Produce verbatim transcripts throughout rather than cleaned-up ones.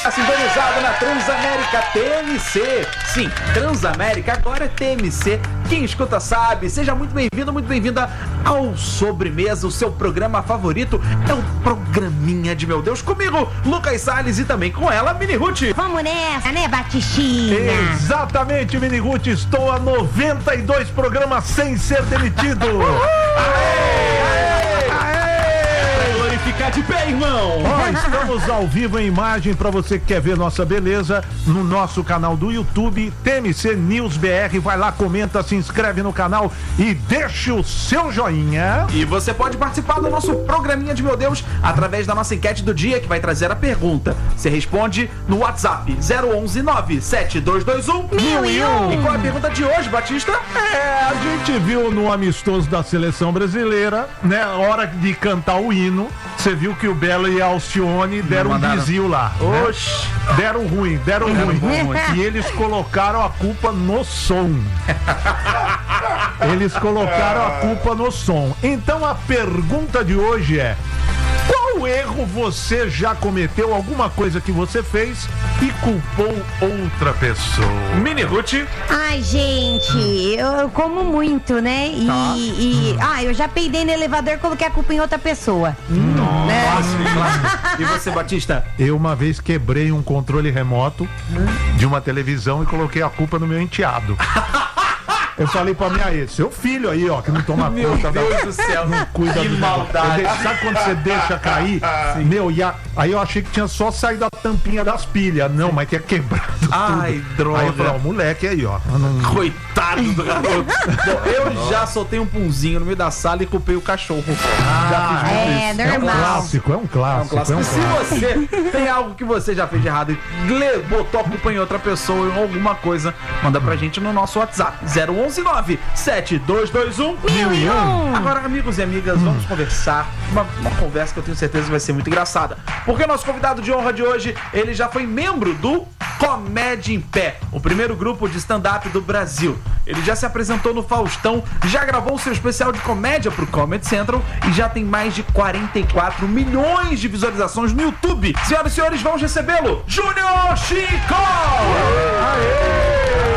Sintonizado na Transamérica T M C. Sim, Transamérica agora é T M C. Quem escuta sabe. Seja muito bem-vindo, muito bem-vinda ao Sobremesa, o seu programa favorito. É o Programinha de Meu Deus. Comigo, Lucas Salles, e também com ela, Mini Ruth. Vamos nessa, né, Batistinha? Exatamente, Mini Ruth. Estou a noventa e dois programas sem ser demitido. Aê, aê, aê. Ficar de pé, irmão! Ó, estamos ao vivo em imagem para você que quer ver nossa beleza no nosso canal do YouTube, T M C News B R. Vai lá, comenta, se inscreve no canal e deixa o seu joinha. E você pode participar do nosso Programinha de Meu Deus através da nossa enquete do dia, que vai trazer a pergunta. Você responde no WhatsApp zero onze nove sete dois dois um mil e um. E qual é a pergunta de hoje, Batista? É, a gente viu no amistoso da seleção brasileira, né, a hora de cantar o hino. Você viu que o Belo e a Alcione deram um desvio lá. Oxi. Né? Deram ruim, deram, deram ruim. ruim. E eles colocaram a culpa no som. Eles colocaram a culpa no som. Então a pergunta de hoje é: qual erro você já cometeu? Alguma coisa que você fez e culpou outra pessoa? Mini Ruth. Ai, gente, eu, eu como muito, né? E, tá. e ah, eu já peidei no elevador e coloquei a culpa em outra pessoa. Nossa, né? E você, Batista? Eu uma vez quebrei um controle remoto de uma televisão e coloquei a culpa no meu enteado. Eu falei pra minha ex, seu filho aí, ó, que não toma meu conta. Meu Deus da... do céu, não cuida que do... maldade. Deixo... Sabe quando você deixa cair? Sim. Meu, e a... aí eu achei que tinha só saído a tampinha das pilhas. Não, mas tinha quebrado Ai, tudo. droga. Aí eu falei, ó, moleque aí, ó. Não... Coitado do garoto. Bom, eu já soltei um punzinho no meio da sala e culpei o cachorro. Ah, já fiz é, isso. normal. É um clássico, é um clássico. É um clássico. É um clássico. Se você tem algo que você já fez de errado e botou a culpa em outra pessoa ou alguma coisa, manda pra gente no nosso WhatsApp zero onze nove sete dois dois um mil e um. Agora, amigos e amigas, vamos hum. conversar. Uma, uma conversa que eu tenho certeza vai ser muito engraçada. Porque o nosso convidado de honra de hoje, ele já foi membro do Comédia em Pé, o primeiro grupo de stand-up do Brasil. Ele já se apresentou no Faustão, já gravou seu especial de comédia pro Comedy Central e já tem mais de quarenta e quatro milhões de visualizações no YouTube. Senhoras e senhores, vamos recebê-lo, Júnior Chico! Aê!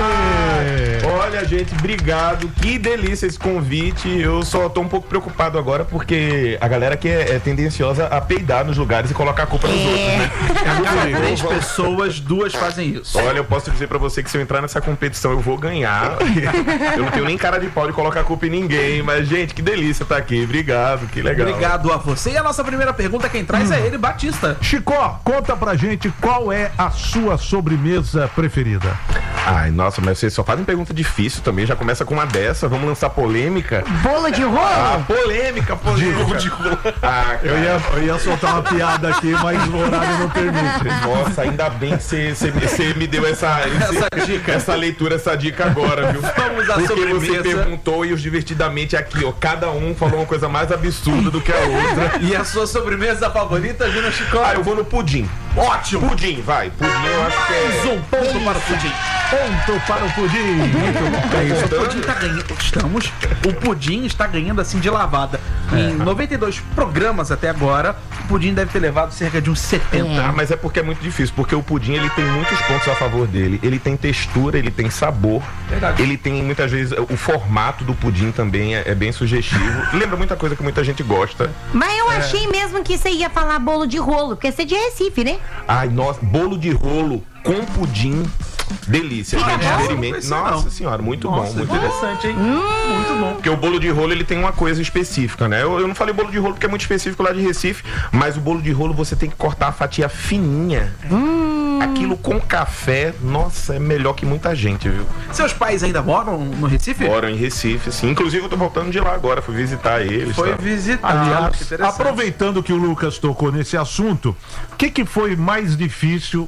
Olha, gente, obrigado. Que delícia esse convite. Eu só tô um pouco preocupado agora porque a galera que é, é tendenciosa a peidar nos lugares e colocar a culpa nos é. outros, né? É cada três pessoas, duas fazem isso. Olha, eu posso dizer pra você que se eu entrar nessa competição eu vou ganhar. Eu não tenho nem cara de pau de colocar a culpa em ninguém, mas, gente, que delícia estar aqui. Obrigado, que legal. Obrigado a você. E a nossa primeira pergunta, quem traz hum. é ele, Batista. Chico, conta pra gente qual é a sua sobremesa preferida. Ai, nossa, mas vocês só fazem pergunta difícil também, já começa com uma dessa, vamos lançar polêmica. Bolo de rolo? Ah, polêmica, polêmica. De rolo. Ah, eu, ia, eu ia soltar uma piada aqui, mas o horário não permite. Nossa, ainda bem que você me deu essa, esse, essa dica, essa leitura, essa dica agora, viu? Vamos à Porque sobremesa. Você perguntou e os divertidamente aqui, ó, cada um falou uma coisa mais absurda do que a outra. E a sua sobremesa favorita, Júnior Chico? Ah, eu vou no pudim. Ótimo! Pudim, vai. Pudim eu acho que é... Mais um ponto para o pudim. Ponto para o pudim. Muito bom. É isso, o pudim tá ganhando. Estamos. O pudim está ganhando assim de lavada. Em noventa e dois programas até agora, o pudim deve ter levado cerca de uns setenta. Ah, mas é porque é muito difícil, porque o pudim ele tem muitos pontos a favor dele. Ele tem textura, ele tem sabor. Verdade. Ele tem muitas vezes o formato do pudim também é, é bem sugestivo. Lembra muita coisa que muita gente gosta. Mas eu achei é. mesmo que você ia falar bolo de rolo, porque você é de Recife, né? Ai, nossa, bolo de rolo com pudim. Delícia, gente, experimente. Nossa não. senhora, muito Nossa, bom, muito interessante, hein? Hum, muito bom. Porque o bolo de rolo, ele tem uma coisa específica, né? Eu, eu não falei bolo de rolo porque é muito específico lá de Recife, mas o bolo de rolo você tem que cortar a fatia fininha. Hum. Aquilo com café, nossa, é melhor que muita gente, viu? Seus pais ainda moram no Recife? Moram em Recife, sim. Inclusive eu tô voltando de lá agora, fui visitar eles. Foi tá? visitar. Aliás, aproveitando que o Lucas tocou nesse assunto, o que que foi mais difícil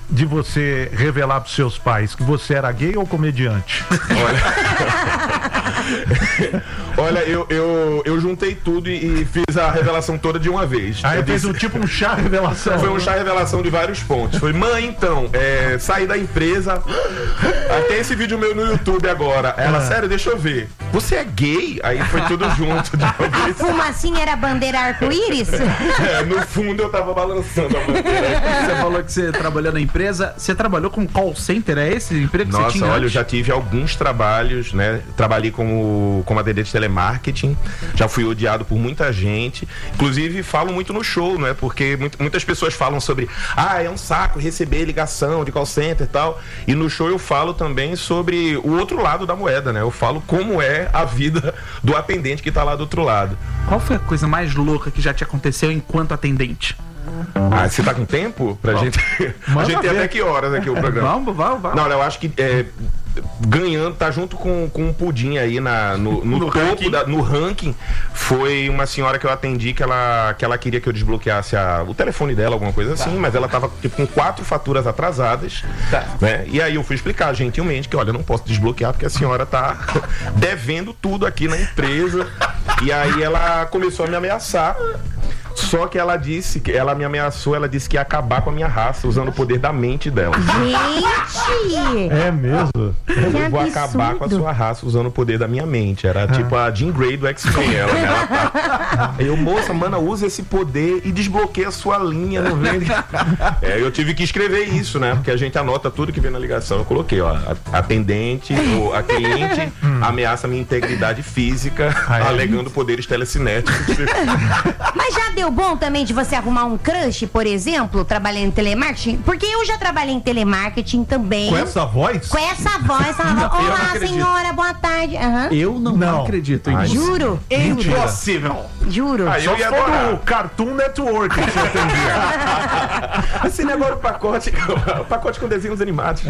de você revelar pros seus pais que você era gay ou comediante? Olha, Olha eu, eu, eu juntei tudo e, e fiz a revelação toda de uma vez. Aí eu fez disse... um tipo um chá revelação. Foi um chá revelação de vários pontos. Foi, mãe, então, é, saí da empresa. Até esse vídeo meu no YouTube agora. Ela, Ah. sério, deixa eu ver. Você é gay? Aí foi tudo junto de uma A vez. fumacinha era a bandeira arco-íris? É, no fundo eu tava balançando a bandeira. Você falou que você trabalhou na empresa. Você trabalhou com call center? É esse emprego que Nossa, você tinha? olha, eu antes? já tive alguns trabalhos, né? Trabalhei como, como atendente de telemarketing, já fui odiado por muita gente. Inclusive, falo muito no show, né? Porque muito, muitas pessoas falam sobre, ah, é um saco receber ligação de call center e tal. E no show eu falo também sobre o outro lado da moeda, né? Eu falo como é a vida do atendente que tá lá do outro lado. Qual foi a coisa mais louca que já te aconteceu enquanto atendente? Ah, você tá com tempo pra gente? A Manda gente tem ver. até que horas aqui o programa? Vamos, vamos, vamos. Não, eu acho que é, ganhando, tá junto com, com um pudim aí na, no, no, No topo, ranking. da, no ranking. Foi uma senhora que eu atendi que ela, que ela queria que eu desbloqueasse a, o telefone dela, alguma coisa assim, mas ela tava tipo, com quatro faturas atrasadas. Tá. Né? E aí eu fui explicar gentilmente que, olha, eu não posso desbloquear porque a senhora tá devendo tudo aqui na empresa. E aí ela começou a me ameaçar. Só que ela disse, que ela me ameaçou, ela disse que ia acabar com a minha raça, usando o poder da mente dela. Gente! É mesmo? Eu vou absurdo. acabar com a sua raça usando o poder da minha mente. Era tipo a Jean Grey do X-Men. Ela, né? Ela tá... Eu, moça, mana, usa esse poder e desbloqueia a sua linha. Não vem... é, eu tive que escrever isso, né? Porque a gente anota tudo que vem na ligação. Eu coloquei, ó, a atendente, ou a cliente ameaça minha integridade física, Ah, é? alegando poderes telecinéticos. Mas já deu bom também de você arrumar um crush, por exemplo, trabalhando em telemarketing? Porque eu já trabalhei em telemarketing também. Com essa voz? Com essa voz, essa voz. eu não Olá, acredito. senhora, boa tarde. Aham. Eu não, Não. acredito Ai, nisso. Juro, Impossível. juro. Aí Só eu se ia for adorar. do Cartoon Network que você atendia. Assine agora o pacote, o pacote com desenhos animados.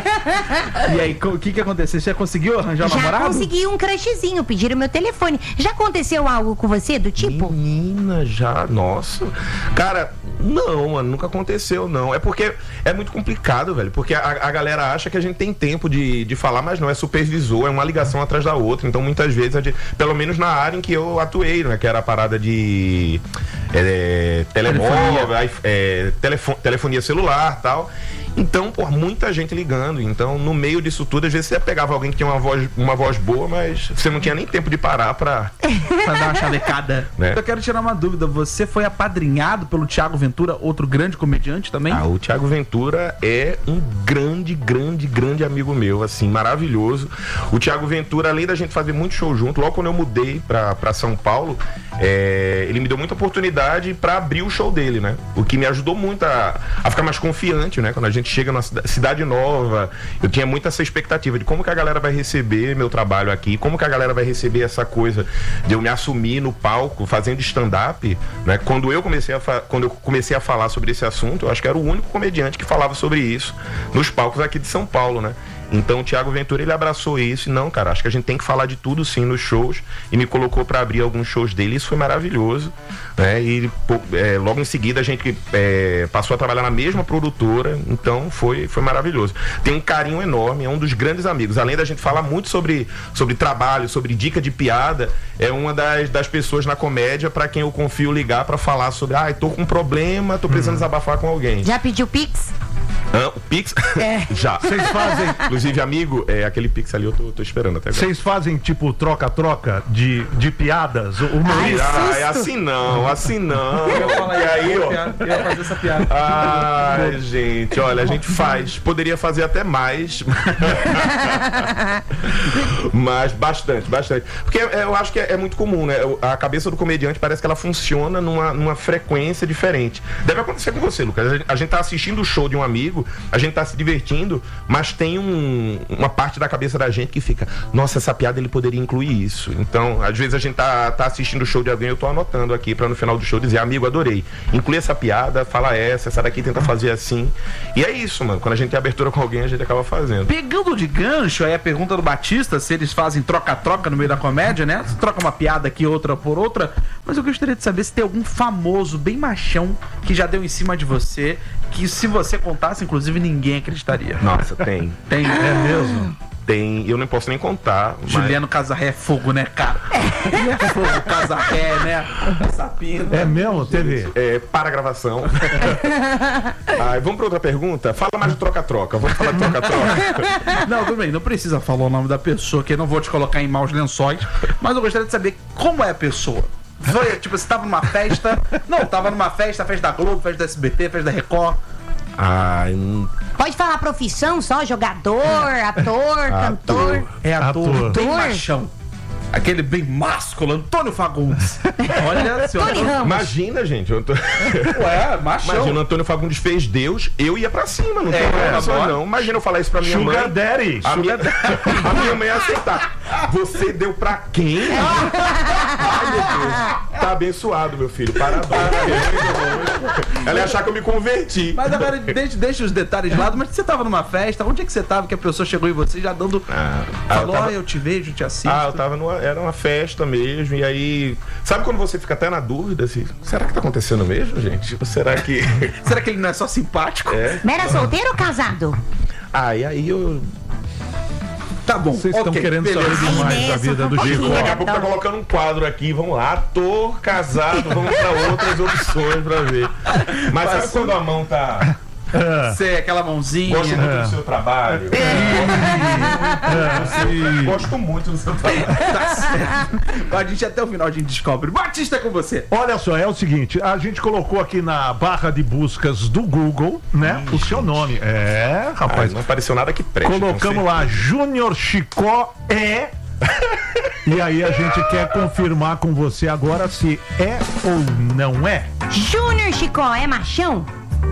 E aí, co- o que que aconteceu? Você já conseguiu arranjar um Já namorado? consegui um crushzinho, pediram meu telefone. Já aconteceu algo com você do tipo? Menina, já, nossa. Cara, não, mano, nunca aconteceu, não. É porque é muito complicado, velho. Porque a, a galera acha que a gente tem tempo de, de falar, mas não, é supervisor, é uma ligação atrás da outra. Então, muitas vezes, a gente- pelo menos na área em que eu atuei, né? Que era a parada de é, telemóvel, aí, é, telefo- telefonia celular e tal. Então, por muita gente ligando. Então, no meio disso tudo, às vezes você pegava alguém que tinha uma voz, uma voz boa, mas você não tinha nem tempo de parar pra. Pra dar uma chavecada. Né? Eu quero tirar uma dúvida. Você foi apadrinhado pelo Thiago Ventura, outro grande comediante também? Ah, o Thiago Ventura é um grande, grande, grande amigo meu, assim, maravilhoso. O Thiago Ventura, além da gente fazer muito show junto, logo quando eu mudei pra, pra São Paulo, é, ele me deu muita oportunidade pra abrir o show dele, né? O que me ajudou muito a, a ficar mais confiante, né? Quando a gente chega numa cida- cidade nova, eu tinha muito essa expectativa de como que a galera vai receber meu trabalho aqui, como que a galera vai receber essa coisa de eu me assumir no palco, fazendo stand-up, né? Quando eu comecei a fa- quando eu comecei a falar sobre esse assunto, eu acho que era o único comediante que falava sobre isso nos palcos aqui de São Paulo, né? Então o Thiago Ventura, ele abraçou isso e não, cara, acho que a gente tem que falar de tudo sim nos shows, e me colocou pra abrir alguns shows dele. Isso foi maravilhoso, né? E pô, é, logo em seguida a gente é, passou a trabalhar na mesma produtora, então foi, foi maravilhoso. Tem um carinho enorme, é um dos grandes amigos. Além da gente falar muito sobre, sobre trabalho, sobre dica de piada, é uma das, das pessoas na comédia pra quem eu confio ligar pra falar sobre, ah, tô com um problema, tô precisando desabafar com alguém. Já pediu Pix? Hã? O Pix? É. Já. Vocês fazem, Inclusive, amigo, é, aquele Pix ali eu tô, tô esperando até agora. vocês fazem tipo troca-troca de, de piadas? O humorista. Ah, é assim não, assim não. E aí, ó. Eu ia fazer essa piada. Ai, gente, olha, a gente faz. Poderia fazer até mais. Mas bastante, bastante. Porque é, eu acho que é, é muito comum, né? A cabeça do comediante parece que ela funciona numa, numa frequência diferente. Deve acontecer com você, Lucas. A gente, a gente tá assistindo o show de um amigo, a gente tá se divertindo, mas tem um, uma parte da cabeça da gente que fica, nossa, essa piada ele poderia incluir isso. Então, às vezes a gente tá, tá assistindo o show de alguém, eu tô anotando aqui pra no final do show dizer, amigo, adorei. Inclui essa piada, fala essa, essa daqui tenta fazer assim. E é isso, mano. Quando a gente tem abertura com alguém, a gente acaba fazendo. Pegando de gancho aí a pergunta do Batista, se eles fazem troca-troca no meio da comédia, né? Você troca uma piada aqui, outra por outra. Mas eu gostaria de saber se tem algum famoso, bem machão, que já deu em cima de você, que se você contasse, inclusive, ninguém acreditaria. Nossa, tem. Tem. É mesmo? Tem, eu não posso nem contar. Mas... Juliano Casarré é fogo, né, cara? Ele é fogo, Casarré, né? Sapino. É mesmo? Teve? É, para a gravação. ah, vamos para outra pergunta? Fala mais de troca-troca. Vamos falar de troca-troca. Não, tudo bem, não precisa falar o nome da pessoa, que eu não vou te colocar em maus lençóis, mas eu gostaria de saber como é a pessoa. Foi, tipo, você tava numa festa. Não, tava numa festa, festa da Globo, festa da S B T, festa da Record. Ai, não... Pode falar profissão só, jogador, ator, cantor. É ator, Ator. bem Ator. machão. Aquele bem másculo, Antônio Fagundes. Olha, senhor. Tony Ramos. Imagina, gente. Eu tô... Ué, machão. Imagina, o Antônio Fagundes fez Deus, eu ia pra cima, não tem É, problema, agora- não. Imagina eu falar isso pra minha Sugar mãe. Daddy. A minha, a minha mãe ia aceitar. Você deu pra quem? Ai, meu Deus. Tá abençoado, meu filho. Parabéns. Ela ia achar que eu me converti. Mas agora, deixa, deixa os detalhes de lado, mas você tava numa festa, onde é que você tava que a pessoa chegou em você já dando... Ah, falou, eu tava- ah, eu te vejo, te assisto. Ah, eu tava numa. Era uma festa mesmo, e aí. Sabe quando você fica até na dúvida assim? Será que tá acontecendo mesmo, gente? Ou será que. Será que ele não é só simpático? É? Mas era solteiro ou casado? Ah, e aí eu. Tá bom, Vocês estão ok, querendo beleza. saber demais Aí da nessa, vida do fofoquinha. Chico. Daqui a pouco tá colocando um quadro aqui, vamos lá, ator, casado, vamos pra outras opções pra ver. Mas sabe Passou- quando a mão tá. Você, aquela mãozinha. Gosto muito É. do seu trabalho. Sim. Gosto muito do seu trabalho. Tá certo. A gente até o final a gente descobre. Batista é com você. Olha só, é o seguinte, a gente colocou aqui na barra de buscas do Google, né, o seu nome. É, Ai, rapaz, não apareceu nada que preste. colocamos lá, Júnior Chicó é... E aí a gente quer confirmar com você agora se é ou não é. Júnior Chicó é machão?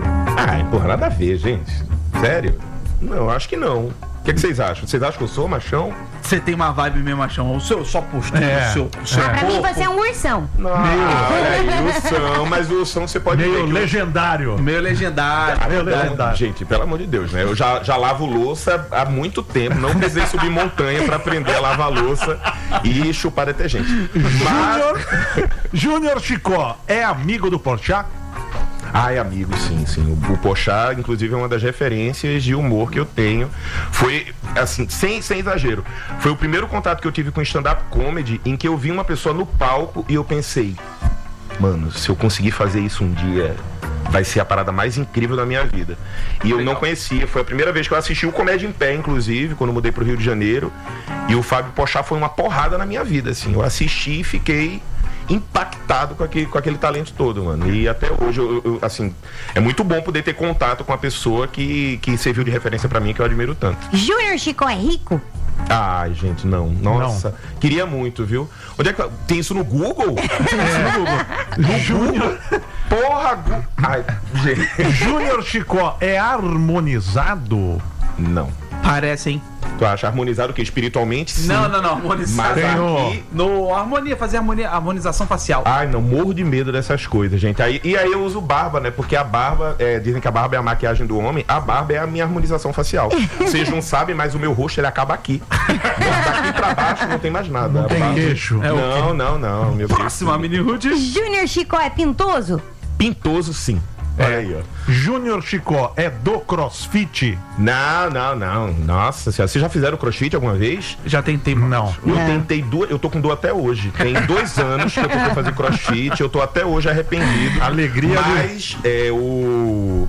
Ai, porra, nada a ver, gente. Sério? Não, acho que não. O que, que vocês acham? Vocês acham que eu sou machão? Você tem uma vibe meio machão. O seu, sua postura, É. o seu, o seu Ah, pra mim corpo, você é um ursão. Não, olha aí, o São, mas o São você pode Meio ver que eu- legendário. meio legendário. Meio Pelo amor- legendário. Gente, pelo amor de Deus, né? Eu já, já lavo louça há muito tempo, não precisei subir montanha pra aprender a lavar louça e chupar detergente. Mas... Júnior, Júnior Chicó é amigo do Porchat? Ai, amigo, sim, sim. O, o Porchat, inclusive, é uma das referências de humor que eu tenho. Foi, assim, sem, sem exagero. Foi o primeiro contato que eu tive com stand-up comedy em que eu vi uma pessoa no palco e eu pensei, mano, se eu conseguir fazer isso um dia, vai ser a parada mais incrível da minha vida. E eu Legal. não conhecia. Foi a primeira vez que eu assisti o Comédia em Pé, inclusive, quando eu mudei pro Rio de Janeiro. E o Fábio Porchat foi uma porrada na minha vida, assim. Eu assisti e fiquei impactado com aquele, com aquele talento todo, mano. E até hoje, eu, eu, assim, é muito bom poder ter contato com a pessoa que, que serviu de referência pra mim, que eu admiro tanto. Júnior Chicó é rico? Ai, gente, não. Nossa. Queria muito, viu? Onde é que... Tem isso no Google? Tem isso no Google. Júnior, Porra, Gu... Ai, gente. Júnior Chicó é harmonizado? Não. Parece, hein? Tu acha harmonizado o quê? Espiritualmente, sim. Não, não, não. Harmonizar. Mas Tem o- aqui... No harmonia, fazer harmonia, harmonização facial. Ai, não, morro de medo dessas coisas, gente. Aí, e aí eu uso barba, né? Porque a barba, é, dizem que a barba é a maquiagem do homem, a barba é a minha harmonização facial. Vocês não sabem, mas o meu rosto ele acaba aqui. Daqui pra baixo não tem mais nada. Não A tem barba- queixo. É o Não, não, não, meu Próxima, Deus. Mini Rude. Júnior Chicó é pintoso? Pintoso, sim. Olha aí, ó. Júnior Chicó é do CrossFit? Não, não, não. Nossa senhora. Vocês já fizeram crossfit alguma vez? Já tentei. Não. Eu tentei duas, eu tô com dor até hoje. Tem dois anos que eu tentei fazer crossfit, eu tô até hoje arrependido. Alegria do- Mas é o.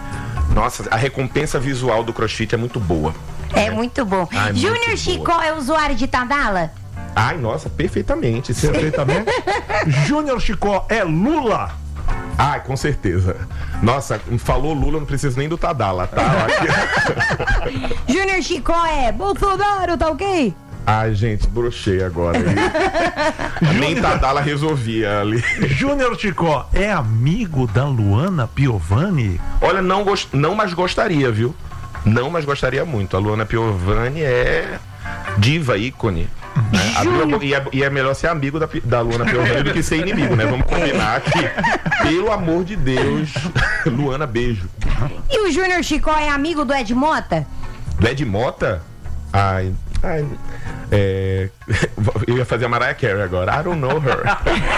Nossa, a recompensa visual do crossfit é muito boa. É muito bom. Ai, muito Júnior boa. Chicó é usuário de Tadala? Ai, nossa, perfeitamente. Perfeitamente. Júnior Chicó é Lula? Ai, com certeza. Nossa, falou Lula, não preciso nem do Tadala, tá? Aqui- Júnior Chicó é Bolsonaro, tá ok? Ai, gente, brochei agora. Nem Tadala resolvia ali. Júnior Chicó é amigo da Luana Piovani? Olha, não, gost... não mais gostaria, viu? Não, mas gostaria muito. A Luana Piovani é diva, ícone. Né? Abriu a bo- E, é, e é melhor ser amigo da, Pi- da Luana Piovani do que ser inimigo, né? Vamos combinar aqui. Pelo amor de Deus, Luana, beijo. E o Júnior Chicó é amigo do Ed Mota? Do Ed Mota? Ai, Ai, é, eu ia fazer a Mariah Carey agora. I don't know her.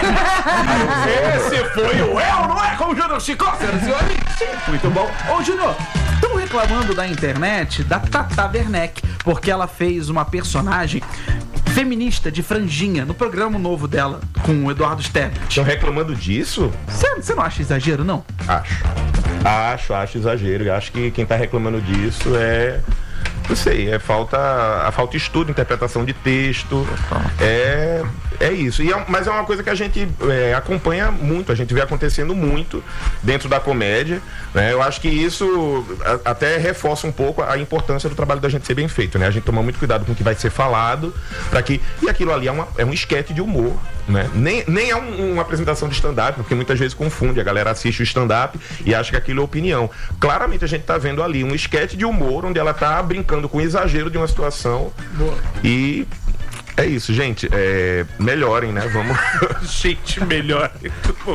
Esse foi o Eu Não É com o Júnior Chicó, senhoras e senhores. Muito bom. Ô, Júnior, estão reclamando da internet da Tata Werneck, porque ela fez uma personagem feminista de franjinha no programa novo dela com o Eduardo Sterblitch. Estão reclamando disso? Você não acha exagero, não? Acho. Acho, acho exagero. Acho que quem tá reclamando disso é... Não sei, é falta, a falta de estudo, interpretação de texto, é, é isso. E é, mas é uma coisa que a gente é, acompanha muito, a gente vê acontecendo muito dentro da comédia, né? Eu acho que isso a, até reforça um pouco a importância do trabalho da gente ser bem feito, né? A gente toma muito cuidado com o que vai ser falado, para que... E aquilo ali é, uma, é um esquete de humor, né? Nem, nem é um, uma apresentação de stand-up, porque muitas vezes confunde, a galera assiste o stand-up e acha que aquilo é opinião. Claramente a gente tá vendo ali um esquete de humor, onde ela tá brincando com o exagero de uma situação. Boa. E é isso, gente. É, melhorem, né? Vamos. Gente, melhorem.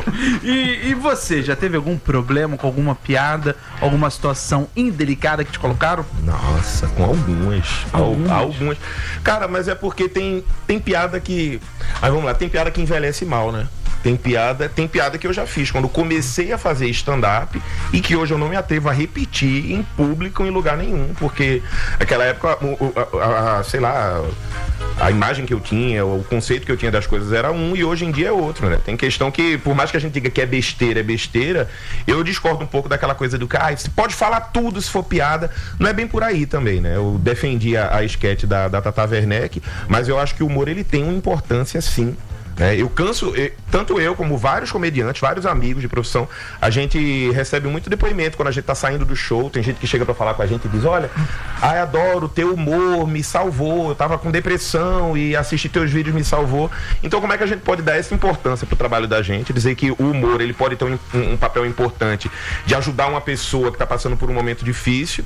E, e você, já teve algum problema com alguma piada, alguma situação indelicada que te colocaram? Nossa, com algumas. Algumas. algumas. Cara, mas é porque tem, tem piada que. Aí vamos lá, tem piada que envelhece mal, né? Tem piada, tem piada que eu já fiz quando comecei a fazer stand-up e que hoje eu não me atrevo a repetir em público em lugar nenhum, porque naquela época, a, a, a, sei lá, a imagem que eu tinha, o conceito que eu tinha das coisas era um e hoje em dia é outro, né? Tem questão que, por mais que a gente diga que é besteira, é besteira, eu discordo um pouco daquela coisa do que, ah, você pode falar tudo se for piada, não é bem por aí também, né? Eu defendi a, a esquete da, da Tata Werneck, mas eu acho que o humor, ele tem uma importância, sim. É, eu canso, eu, tanto eu como vários comediantes, vários amigos de profissão, a gente recebe muito depoimento quando a gente tá saindo do show. Tem gente que chega pra falar com a gente e diz: olha, ai, adoro teu humor, me salvou, eu tava com depressão e assistir teus vídeos me salvou. Então como é que a gente pode dar essa importância pro trabalho da gente, dizer que o humor, ele pode ter um, um, um papel importante de ajudar uma pessoa que tá passando por um momento difícil,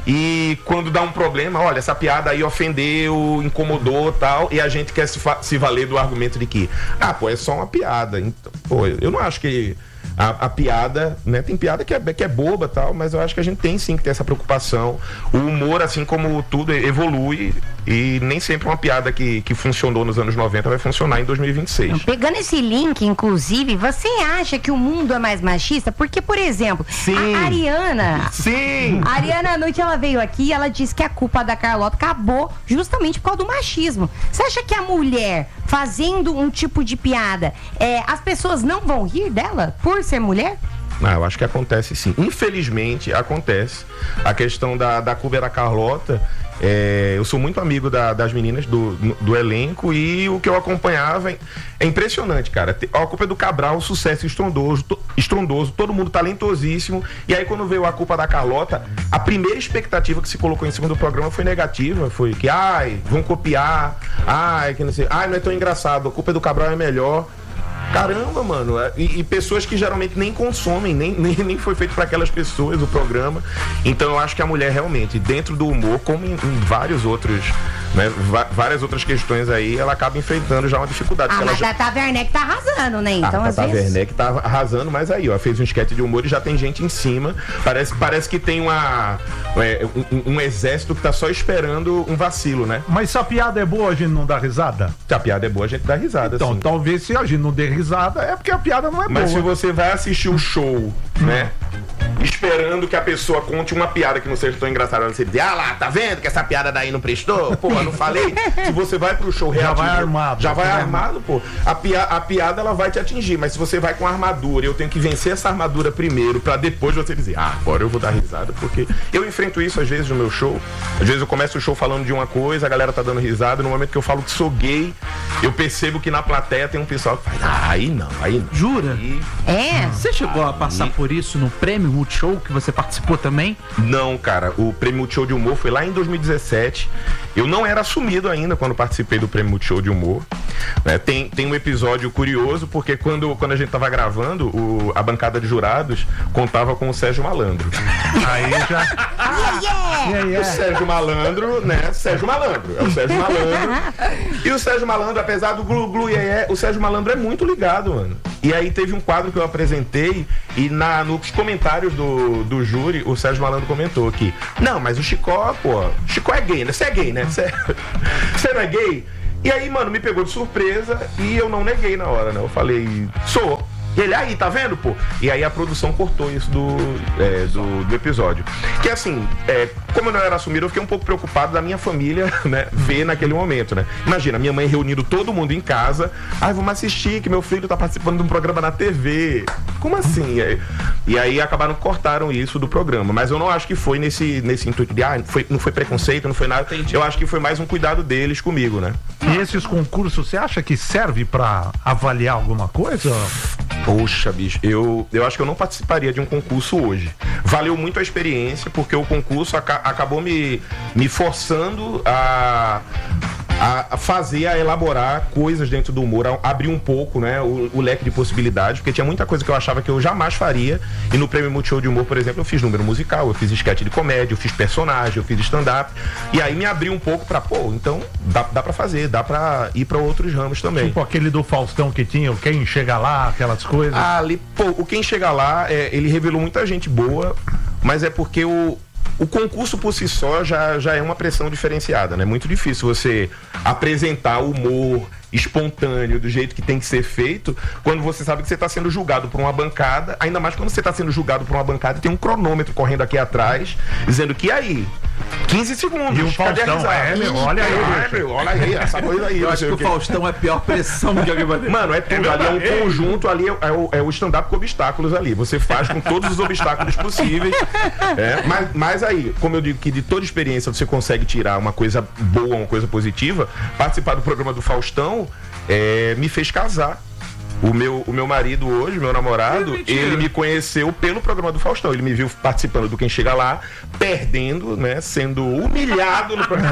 e quando dá um problema, olha, essa piada aí ofendeu, incomodou, tal, e a gente quer se, se valer do argumento de que ah, pô, é só uma piada. Então, pô, eu não acho que a, a piada, né? Tem piada que é, que é boba e tal, mas eu acho que a gente tem sim que ter essa preocupação. O humor, assim como tudo, evolui e nem sempre uma piada que, que funcionou nos anos noventa vai funcionar em dois mil e vinte e seis. Pegando esse link, inclusive, você acha que o mundo é mais machista? Porque, por exemplo, sim. a Ariana... Sim! A Ariana, à noite, ela veio aqui e ela disse que a culpa da Carlota acabou justamente por causa do machismo. Você acha que a mulher fazendo um tipo de piada, é, as pessoas não vão rir dela por ser mulher? Ah, eu acho que acontece sim. Infelizmente, acontece. A questão da, da culpa da Carlota... É, eu sou muito amigo da, das meninas do, do elenco e o que eu acompanhava é, é impressionante, cara. A culpa é do Cabral, sucesso estrondoso, to, estrondoso, todo mundo talentosíssimo. E aí quando veio a culpa da Carlota, a primeira expectativa que se colocou em cima do programa foi negativa. Foi que, ai, vão copiar, ai, que não sei, ai, não é tão engraçado, a culpa é do Cabral é melhor. Caramba, mano, e, e pessoas que geralmente nem consomem, nem, nem, nem foi feito para aquelas pessoas o programa. Então eu acho que a mulher realmente, dentro do humor, como em, em vários outros, né, várias outras questões aí, ela acaba enfrentando já uma dificuldade. Ah, ela mas já... a Tata Werneck tá arrasando, né? Então, a às Tata vezes... Werneck tá arrasando, mas aí, ó, fez um esquete de humor e já tem gente em cima. Parece, parece que tem uma, é, um, um exército que tá só esperando um vacilo, né? Mas se a piada é boa, a gente não dá risada? Se a piada é boa, a gente dá risada, então, sim. Talvez se a gente não der risada, é porque a piada não é Mas boa. se você vai assistir o show, né, esperando que a pessoa conte uma piada que não seja tão engraçada, você diz, ah lá, tá vendo que essa piada daí não prestou? Pô, eu não falei. Se você vai pro show reativo, já vai armado. Já vai armado, pô. A, pia, a piada, ela vai te atingir, mas se você vai com armadura, eu tenho que vencer essa armadura primeiro, pra depois você dizer, ah, agora eu vou dar risada, porque eu enfrento isso às vezes no meu show. Às vezes eu começo o show falando de uma coisa, a galera tá dando risada, no momento que eu falo que sou gay, eu percebo que na plateia tem um pessoal que faz, ah, aí não, aí não. Jura? Aí... É? Você chegou a passar por isso no Prêmio Multishow, que você participou também? Não, cara, o Prêmio Multishow de Humor foi lá em dois mil e dezessete. Eu não era assumido ainda quando participei do Prêmio Multishow de Humor, né? Tem, tem um episódio curioso, porque quando, quando a gente tava gravando, o, a bancada de jurados contava com o Sérgio Malandro. Aí já... Yeah, yeah. Yeah, yeah. O Sérgio Malandro, né? Sérgio Malandro, é o Sérgio Malandro. E o Sérgio Malandro, apesar do glu glu iê, o Sérgio Malandro é muito ligado, mano. E aí teve um quadro que eu apresentei e na, nos comentários do, do júri, o Sérgio Malandro comentou que não, mas o Chicó, pô, Chicó é gay, né? Você é gay, né? Você, você não é gay? E aí, mano, me pegou de surpresa e eu não neguei na hora, né? Eu falei, sou. Ele, aí, tá vendo, pô? E aí a produção cortou isso do, é, do, do episódio. Que assim, é, como eu não era assumido, eu fiquei um pouco preocupado da minha família, né, ver naquele momento, né? Imagina, minha mãe reunindo todo mundo em casa. Ai, vamos assistir que meu filho tá participando de um programa na T V. Como assim? E aí, e aí acabaram, cortaram isso do programa. Mas eu não acho que foi nesse, nesse intuito de, ah, foi, não foi preconceito, não foi nada. Entendi. Eu acho que foi mais um cuidado deles comigo, né? E esses concursos, você acha que serve pra avaliar alguma coisa? Poxa, bicho, eu, eu acho que eu não participaria de um concurso hoje. Valeu muito a experiência, porque o concurso aca- acabou me, me forçando a, a fazer, a elaborar coisas dentro do humor, a abrir um pouco, né, o, o leque de possibilidades, porque tinha muita coisa que eu achava que eu jamais faria. E no Prêmio Multishow de Humor, por exemplo, eu fiz número musical, eu fiz sketch de comédia, eu fiz personagem, eu fiz stand-up. E aí me abriu um pouco pra, pô, então dá, dá pra fazer, dá pra ir pra outros ramos também. Tipo aquele do Faustão que tinha, o Quem Chega Lá, aquelas coisas. Ah, ali, pô, o Quem Chega Lá, é, ele revelou muita gente boa, mas é porque o, o concurso por si só já, já é uma pressão diferenciada, né? Muito difícil você apresentar humor espontâneo, do jeito que tem que ser feito, quando você sabe que você está sendo julgado por uma bancada, ainda mais quando você está sendo julgado por uma bancada e tem um cronômetro correndo aqui atrás, dizendo que aí, quinze segundos, e o Faustão, é, meu, olha aí, ah, meu, olha aí, essa coisa aí. Eu acho que o que. Faustão é a pior pressão que alguém vai ter. Mano, é tudo, é ali é um conjunto, ali é, é o, é o stand-up com obstáculos ali, você faz com todos os obstáculos possíveis, é, mas, mas aí, como eu digo que de toda experiência você consegue tirar uma coisa boa, uma coisa positiva, participar do programa do Faustão É, me fez casar. O meu, o meu marido hoje, meu namorado, é ele me conheceu pelo programa do Faustão. Ele me viu participando do Quem Chega Lá, perdendo, né? Sendo humilhado no programa.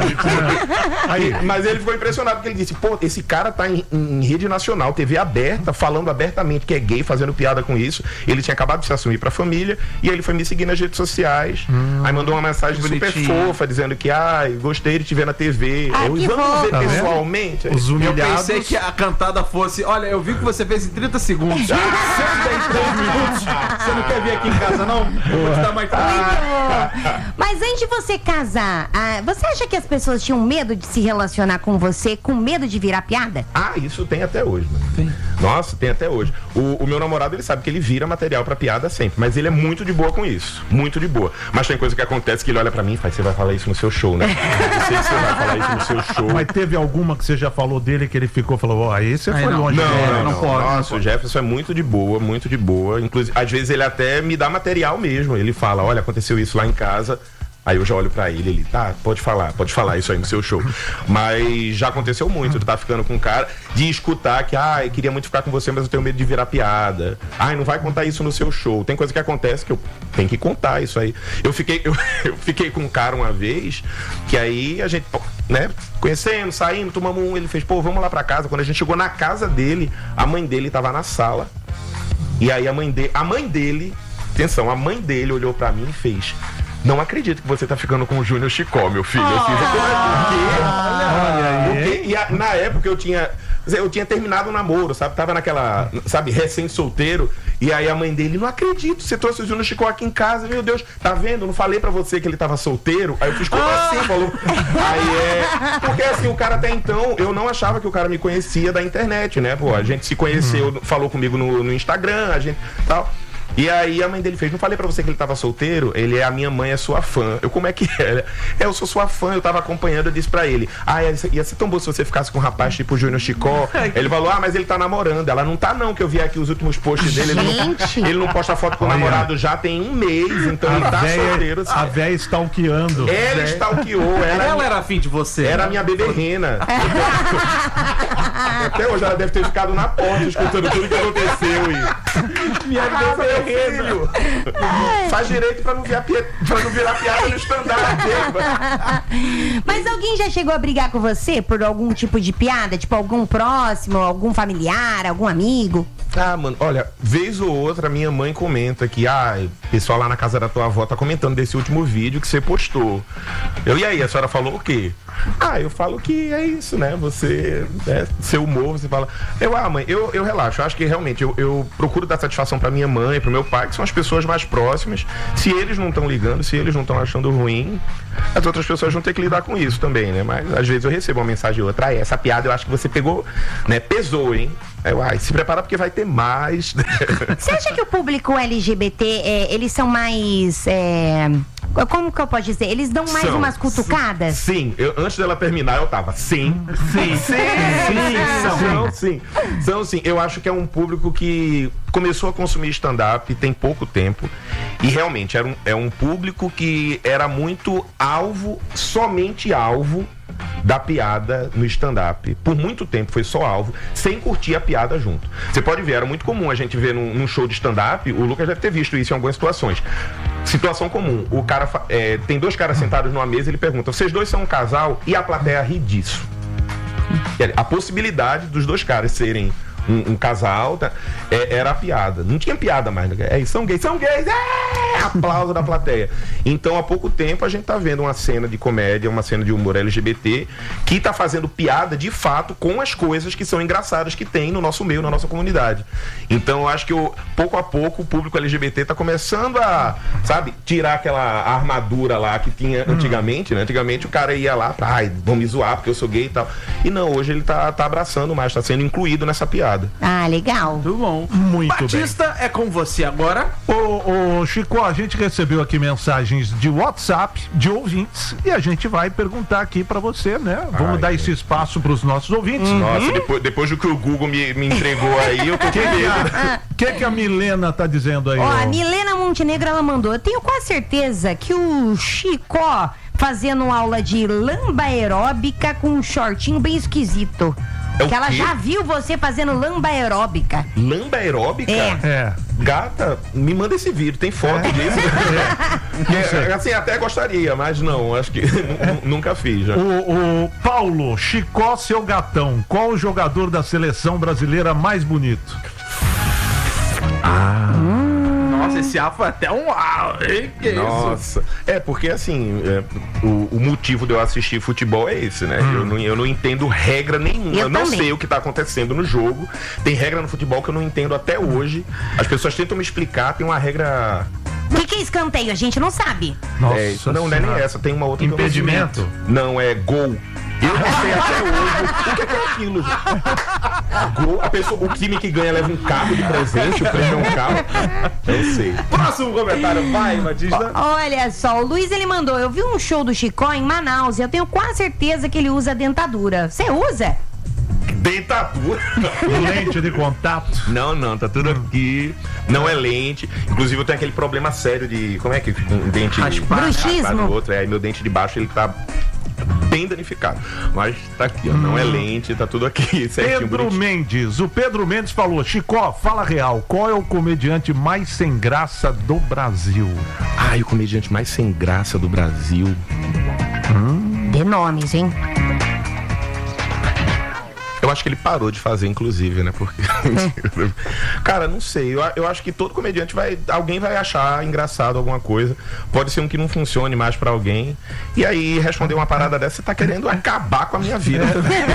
Aí, mas ele ficou impressionado porque ele disse, pô, esse cara tá em, em rede nacional, T V aberta, falando abertamente que é gay, fazendo piada com isso. Ele tinha acabado de se assumir pra família e aí ele foi me seguir nas redes sociais. Hum, aí mandou uma mensagem super fofa, dizendo que, ai, ah, gostei de te ver na T V. Ah, eu, que vamos ver tá pessoalmente. Os humilhados. Eu pensei que a cantada fosse, olha, eu vi que você fez em trinta segundos. Você tem três minutos. Você não quer vir aqui em casa, não? Eu vou te dar mais Muito. Mas antes de você casar, ah, você acha que as pessoas tinham medo de se relacionar com você, com medo de virar piada? Ah, isso tem até hoje, mano. Tem. Nossa, tem até hoje. O, o meu namorado, ele sabe que ele vira material pra piada sempre, mas ele é muito de boa com isso. Muito de boa. Mas tem coisa que acontece que ele olha pra mim e faz, você vai falar isso no seu show, né? Eu sei que você vai falar isso no seu show. Mas teve alguma que você já falou dele que ele ficou, falou, ó, aí você Aí foi não. longe. Não, dele. não, não, não pode, Nossa, não o pode. Jefferson é muito de boa, muito de boa. Inclusive, às vezes ele até me dá material mesmo. Ele fala, olha, aconteceu isso lá em casa. Aí eu já olho pra ele, ele, tá, pode falar, pode falar isso aí no seu show. Mas já aconteceu muito, de tá ficando com um cara, de escutar que, ah, eu queria muito ficar com você, mas eu tenho medo de virar piada. Ai, não vai contar isso no seu show. Tem coisa que acontece que eu tenho que contar isso aí. Eu fiquei, eu, eu fiquei com um cara uma vez, que aí a gente, né, conhecendo, saindo, tomamos um, ele fez, pô, vamos lá pra casa. Quando a gente chegou na casa dele, a mãe dele tava na sala. E aí a mãe dele, a mãe dele, atenção, a mãe dele olhou pra mim e fez, não acredito que você tá ficando com o Júnior Chicó, meu filho. Eu fiz, o quê? E a, na época eu tinha, eu tinha terminado o namoro, sabe? Tava naquela, sabe, recém-solteiro. E aí a mãe dele, não acredito, você trouxe o Júnior Chicó aqui em casa, meu Deus, tá vendo? Não falei pra você que ele tava solteiro? Aí eu fiz, como assim? Falou. Aí é. Porque assim, o cara até então, eu não achava que o cara me conhecia da internet, né? Pô, a gente se conheceu, falou comigo no, no Instagram, a gente tal. E aí a mãe dele fez, não falei pra você que ele tava solteiro? Ele é, a minha mãe é sua fã. Eu, como é que é? É, eu sou sua fã, eu tava acompanhando, eu disse pra ele, ah, ia ser, ia ser tão bom se você ficasse com um rapaz tipo o Júnior Chicó. Ele falou, ah, mas ele tá namorando. Ela, não tá não, que eu vi aqui os últimos posts dele. Ele não, ele não posta foto com o namorado já tem um mês, então ele tá véia, solteiro. Assim. A véia stalkeando. Ela stalkeou. Era, Ela era afim de você. Era a minha beberrena. Até hoje ela deve ter ficado na porta escutando tudo que aconteceu. E... Minha beberrena. meu filho. Faz direito pra não, virar piada, pra não virar piada no stand-up. Mas alguém já chegou a brigar com você por algum tipo de piada? Tipo, algum próximo, algum familiar, algum amigo? Ah, mano, olha, vez ou outra minha mãe comenta que, ah, o pessoal lá na casa da tua avó tá comentando desse último vídeo que você postou. Eu, e aí, a senhora falou o quê? Ah, eu falo que é isso, né? Você, né, seu humor, você fala. Eu, ah, mãe, eu, eu relaxo. Eu acho que realmente eu, eu procuro dar satisfação pra minha mãe, pro meu pai, que são as pessoas mais próximas. Se eles não estão ligando, se eles não estão achando ruim, as outras pessoas vão ter que lidar com isso também, né? Mas às vezes eu recebo uma mensagem ou outra. Ah, essa piada eu acho que você pegou, né? Pesou, hein? Eu, ai, se prepara porque vai ter mais. Você acha que o público L G B T, é, eles são mais... É, como que eu posso dizer? Eles dão mais São. umas cutucadas? Sim, eu, antes dela terminar eu tava, sim. Sim, sim, sim, são, são, sim. São, sim. Eu acho que é um público que começou a consumir stand-up tem pouco tempo e realmente era um, é um público que era muito alvo, somente alvo da piada no stand-up. Por muito tempo foi só alvo, sem curtir a piada junto. Você pode ver, era muito comum a gente ver num, num show de stand-up, o Lucas deve ter visto isso em algumas situações. Situação comum, o cara é, tem dois caras sentados numa mesa, ele pergunta, vocês dois são um casal? E a plateia ri disso. A possibilidade dos dois caras serem um, um casal, tá, é, era a piada. Não tinha piada mais. Né? É, são gays, são gays! É! Aplauso da plateia. Então, há pouco tempo, a gente tá vendo uma cena de comédia, uma cena de humor L G B T, que tá fazendo piada, de fato, com as coisas que são engraçadas que tem no nosso meio, na nossa comunidade. Então, eu acho que, eu, pouco a pouco, o público L G B T tá começando a, sabe, tirar aquela armadura lá que tinha antigamente, né? Antigamente, o cara ia lá, ai, vão me zoar porque eu sou gay e tal. E não, hoje ele tá, tá abraçando mais, tá sendo incluído nessa piada. Ah, legal. Muito bom. Muito Batista, bem. É com você agora. Ô, ô, Chico, a gente recebeu aqui mensagens de WhatsApp de ouvintes e a gente vai perguntar aqui pra você, né? Vamos Ai, dar gente. esse espaço pros nossos ouvintes. Uhum. Nossa, depois, depois do que o Google me, me entregou aí, eu tô com medo. O que, que a Milena tá dizendo aí? Ó, ó? a Milena Montenegro, ela mandou, eu tenho quase certeza que o Chicó fazendo aula de lamba aeróbica com um shortinho bem esquisito. É o que ela quê? já viu você fazendo lamba aeróbica. Lamba aeróbica? É. É. Gata, me manda esse vídeo, tem foto disso? É. É, assim, até gostaria, mas não, acho que n- nunca fiz. Já. O, o Paulo, Chicó, seu gatão, qual o jogador da seleção brasileira mais bonito? Nossa, esse A foi até um A, hein? Que isso? Nossa, é porque assim, é, o, o motivo de eu assistir futebol é esse, né? Hum. Eu, não, eu não entendo regra nenhuma, Eu eu não também. sei o que tá acontecendo no jogo. Tem regra no futebol que eu não entendo até hoje. As pessoas tentam me explicar, tem uma regra. O que, que é escanteio? A gente não sabe. Nossa, É, não, não é nem Senhora. essa, tem uma outra que eu não sei. Impedimento? Não, é gol. Eu não sei até hoje o que é, que é aquilo. gente? Gol, a pessoa, o time que ganha leva um carro de presente, o prêmio é um carro. Eu sei. Próximo comentário, vai, Batista. Olha só, o Luiz ele mandou, eu vi um show do Chicó em Manaus e eu tenho quase certeza que ele usa dentadura. Você usa? Dentadura. Lente de contato. Não, não, tá tudo aqui. Não é lente. Inclusive eu tenho aquele problema sério de. Como é que fica um dente Raspar, né? Bruxismo. raspar no outro? É, meu dente de baixo ele tá bem danificado. Mas tá aqui, ó. Não é lente, tá tudo aqui. Certinho, Pedro bonitinho. Mendes. O Pedro Mendes falou: Chicó, fala real. Qual é o comediante mais sem graça do Brasil? Ai, o comediante mais sem graça do Brasil. De nomes, hein? Eu acho que ele parou de fazer, inclusive, né? Porque. Cara, não sei. Eu, eu acho que todo comediante vai. Alguém vai achar engraçado alguma coisa. Pode ser um que não funcione mais pra alguém. E aí, responder uma parada dessa, você tá querendo acabar com a minha vida.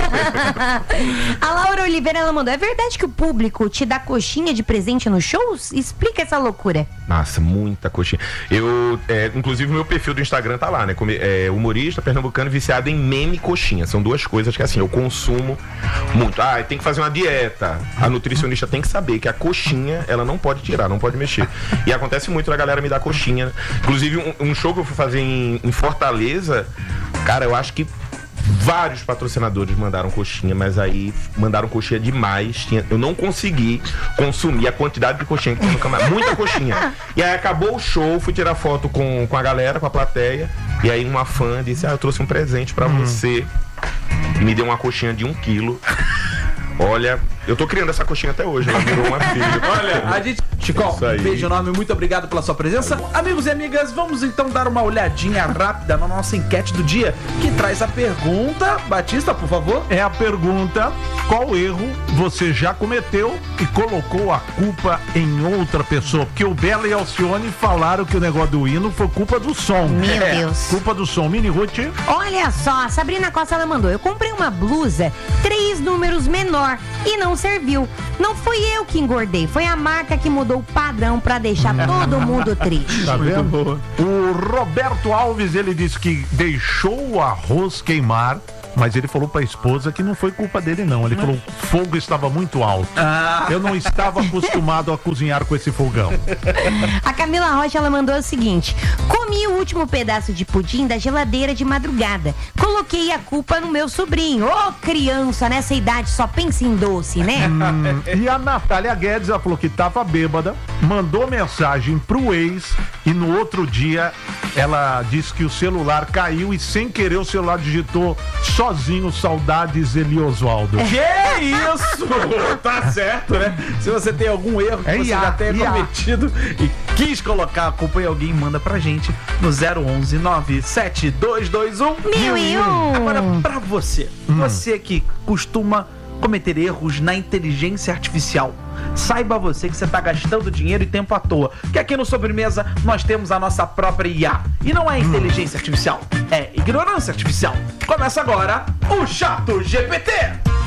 A Laura Oliveira ela mandou, é verdade que o público te dá coxinha de presente nos shows? Explica essa loucura. Nossa, muita coxinha. Eu, é, inclusive, meu perfil do Instagram tá lá, né? Como, é, humorista pernambucano viciado em meme e coxinha. São duas coisas que, assim, eu consumo muito. Ah, tem que fazer uma dieta. A nutricionista tem que saber que a coxinha, ela não pode tirar, não pode mexer. E acontece muito da galera me dar coxinha. Inclusive, um, um show que eu fui fazer em, em Fortaleza, cara, eu acho que vários patrocinadores mandaram coxinha, mas aí mandaram coxinha demais. Tinha, eu não consegui consumir a quantidade de coxinha que tinha no camarão. Muita coxinha. E aí acabou o show, fui tirar foto com, com a galera, com a plateia. E aí uma fã disse: ah, eu trouxe um presente pra você. E me deu uma coxinha de um quilo. Olha, Eu tô criando essa coxinha até hoje, ela virou uma filha. Olha, a gente... Chico, Isso aí. um beijo enorme, muito obrigado pela sua presença. Amigos e amigas, vamos então dar uma olhadinha rápida na nossa enquete do dia, que traz a pergunta... Batista, por favor. É a pergunta: qual erro você já cometeu e colocou a culpa em outra pessoa? Porque o Bela e Alcione falaram que o negócio do hino foi culpa do som. Meu É, Deus. Culpa do som. Mini Ruth. Olha só, a Sabrina Costa ela mandou. Eu comprei uma blusa três números menor e não serviu. Não fui eu que engordei, foi a marca que mudou o padrão pra deixar todo mundo triste. Tá vendo? O Roberto Alves, ele disse que deixou o arroz queimar, mas ele falou pra esposa que não foi culpa dele, não. Ele falou que o fogo estava muito alto. Ah. Eu não estava acostumado a cozinhar com esse fogão. A Camila Rocha ela mandou o seguinte: comi o último pedaço de pudim da geladeira de madrugada. Coloquei a culpa no meu sobrinho. Ô, criança, nessa idade só pensa em doce, né? Hum, e a Natália Guedes, ela falou que tava bêbada, mandou mensagem pro ex e no outro dia ela disse que o celular caiu e sem querer o celular digitou sozinho saudades Eli Oswaldo. Que isso? Tá certo, né? Se você tem algum erro que É você ia, já tenha ia. cometido e quis colocar a culpa em alguém, manda pra gente no zero onze nove sete dois dois um Mil e um. Agora, pra você, você que costuma cometer erros na inteligência artificial, saiba você que você tá gastando dinheiro e tempo à toa. Que aqui no Sobremesa nós temos a nossa própria I A. E não é inteligência artificial, é ignorância artificial. Começa agora o Chato G P T.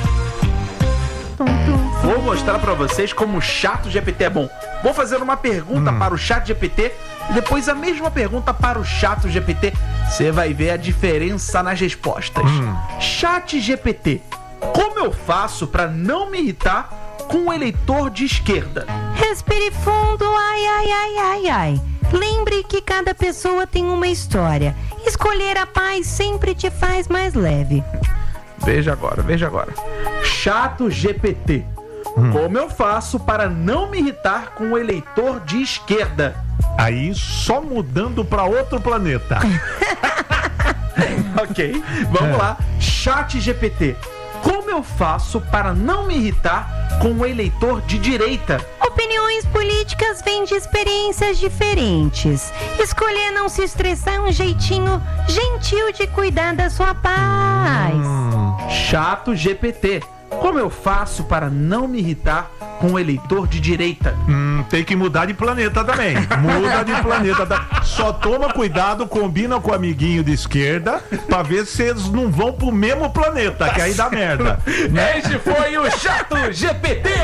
Vou mostrar pra vocês como o Chato G P T é bom. Vou fazer uma pergunta para o Chato G P T e depois a mesma pergunta para o Chato G P T. Você vai ver a diferença nas respostas. Chat G P T, como eu faço pra não me irritar com o eleitor de esquerda? Respire fundo, ai, ai, ai, ai, ai. Lembre que cada pessoa tem uma história. Escolher a paz sempre te faz mais leve. Veja agora, veja agora. Chato G P T, como eu faço para não me irritar com o eleitor de esquerda? Aí só mudando pra outro planeta. Ok, vamos É. lá. Chat G P T, como eu faço para não me irritar com o eleitor de direita? Opiniões políticas vêm de experiências diferentes. Escolher não se estressar é um jeitinho gentil de cuidar da sua paz. Chato G P T, como eu faço para não me irritar com o eleitor de direita? Hum, tem que mudar de planeta também. Muda de planeta. tá? Só toma cuidado, combina com o amiguinho de esquerda pra ver se eles não vão pro mesmo planeta, que aí dá merda. Este foi o Chato G P T.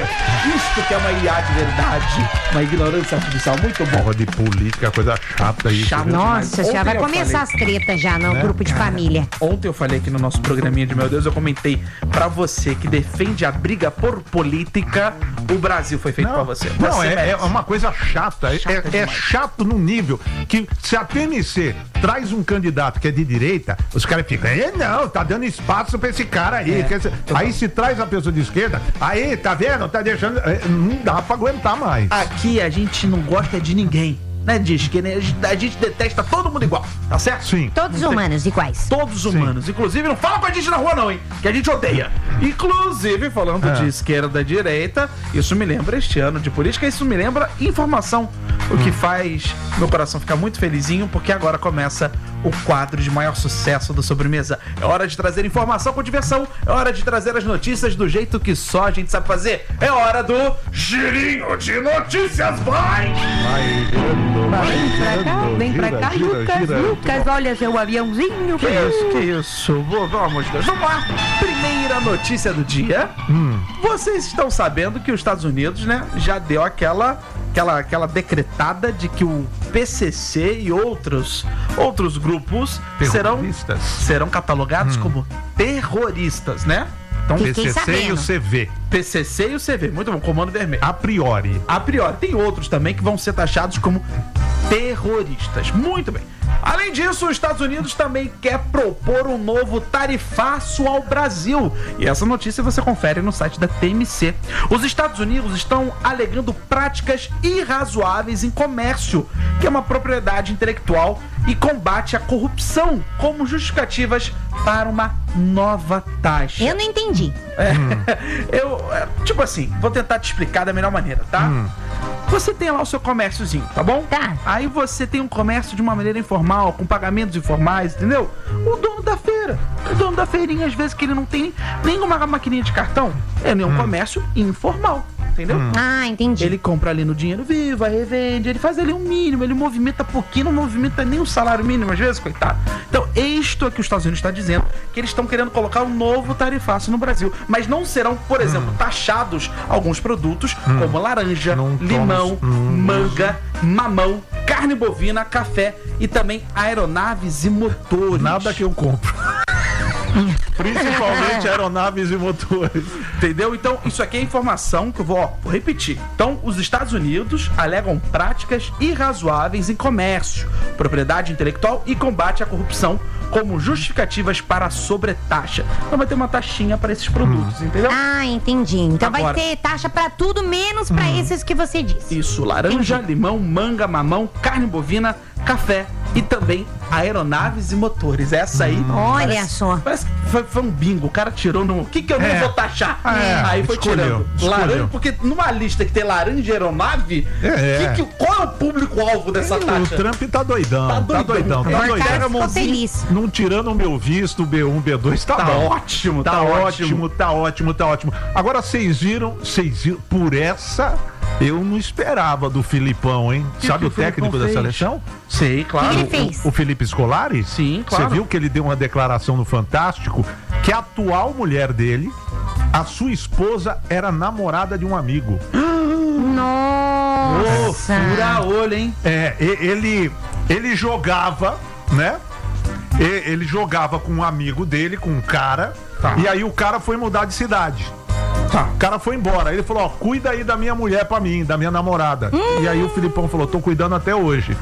Isto que é uma I A de verdade, uma ignorância artificial muito bom. Porra de política, coisa chata isso. Chato. viu? Nossa, Ontem já vai eu começar falei. as tretas já no Né? grupo de família. Ontem eu falei aqui no nosso programinha de Meu Deus, eu comentei pra você que defende a briga por política, o Brasil foi feito pra você. Não, Você é, é merece. uma coisa chata. Chata é, é demais. chato no nível que se a P M C traz um candidato que é de direita, os caras ficam, é, não, tá dando espaço pra esse cara aí. É, Quer dizer, aí se traz a pessoa de esquerda, aí, tá vendo? Tá deixando. é, Não dá pra aguentar mais. Aqui a gente não gosta de ninguém, né? Diz que né? a gente- a gente detesta todo mundo igual, tá certo? Sim. Todos humanos iguais. Todos humanos. Inclusive, não fala com a gente na rua, não, hein? Que a gente odeia. Inclusive, falando É. de esquerda e direita, isso me lembra este ano de política, isso me lembra informação. O que faz meu coração ficar muito felizinho, porque agora começa o quadro de maior sucesso do Sobremesa. É hora de trazer informação com diversão, é hora de trazer as notícias do jeito que só a gente sabe fazer. É hora do Girinho de Notícias, vai! Vai girando, vai Vem pra cá, girando, vem pra gira, cá, gira, Lucas, gira. Lucas, olha seu aviãozinho. Que isso, que isso? Vou, pelo amor de Deus. Vamos lá. Primeira notícia do dia. Vocês estão sabendo que os Estados Unidos, né, já deu aquela, aquela, aquela decretada de que o P C C e outros, outros grupos serão, Terroristas. serão catalogados como terroristas, né? Então, Que- P C C e o C V. P C C e o C V. Muito bom, Comando Vermelho. A priori. A priori, tem outros também que vão ser taxados como terroristas. Muito bem. Além disso, os Estados Unidos também quer propor um novo tarifaço ao Brasil. E essa notícia você confere no site da T M C. Os Estados Unidos estão alegando práticas irrazoáveis em comércio, que é uma propriedade intelectual e combate a corrupção como justificativas para uma nova taxa. Eu não entendi. É, eu, é, tipo assim, vou tentar te explicar da melhor maneira, tá? Hum. Você tem lá o seu comérciozinho, tá bom? Tá. Aí você tem um comércio de uma maneira informal, com pagamentos informais, entendeu? O dono da feira, o dono da feirinha, às vezes que ele não tem nenhuma maquininha de cartão, ele é um comércio informal, entendeu? Ah, entendi. Ele compra ali no dinheiro vivo, aí revende, ele faz ali um mínimo, ele movimenta pouquinho, não movimenta nem o salário mínimo às vezes, coitado. Então, isto é que os Estados Unidos está dizendo, que eles estão querendo colocar um novo tarifaço no Brasil, mas não serão, por exemplo, taxados alguns produtos, como laranja, Não limão, tomo- hum. manga, mamão, carne bovina, café e também aeronaves e motores. Nada que eu compro. Principalmente aeronaves e motores. Entendeu? Então, isso aqui é informação que eu vou, ó, vou repetir. Então, os Estados Unidos alegam práticas irrazoáveis em comércio, propriedade intelectual e combate à corrupção como justificativas para a sobretaxa. Então vai ter uma taxinha para esses produtos, entendeu? Ah, entendi. Então Agora- vai ter taxa pra tudo, menos pra esses que você disse. Isso, laranja, limão, manga, mamão, carne bovina, café e também aeronaves e motores. Essa aí. Olha parece- só. Parece que foi, foi um bingo. O cara tirou no. O que, que eu não É. vou taxar? É, Aí foi escolheu, tirando. Laranja, escolheu. porque numa lista que tem laranja e aeronave, É. que que- qual é o público-alvo dessa O taxa? Trump tá doidão, Tá tá doidão. doidão, tá É. doidão. Cara, Ficou mãozinha. feliz. Não tirando o meu visto, B um, B dois, tá, Tá bom. ótimo, Tá, tá ótimo, ótimo. tá ótimo, tá ótimo. Agora vocês viram, vocês viram, por essa eu não esperava do Filipão, hein? Que Sabe que o o Filipão técnico da fez? seleção? Sei, claro. O que ele fez? O, o Felipe Scolari? Sim, claro. Você viu que ele deu uma declaração no Fantástico que a atual mulher dele, a sua esposa, era namorada de um amigo. Ô, Nossa. fura olho, hein? É, e- ele, ele jogava, né? E- Ele jogava com um amigo dele, com um cara, Tá. e aí o cara foi mudar de cidade. Tá. O cara foi embora. Ele falou, ó, cuida aí da minha mulher pra mim, da minha namorada. E aí o Filipão falou, tô cuidando até hoje.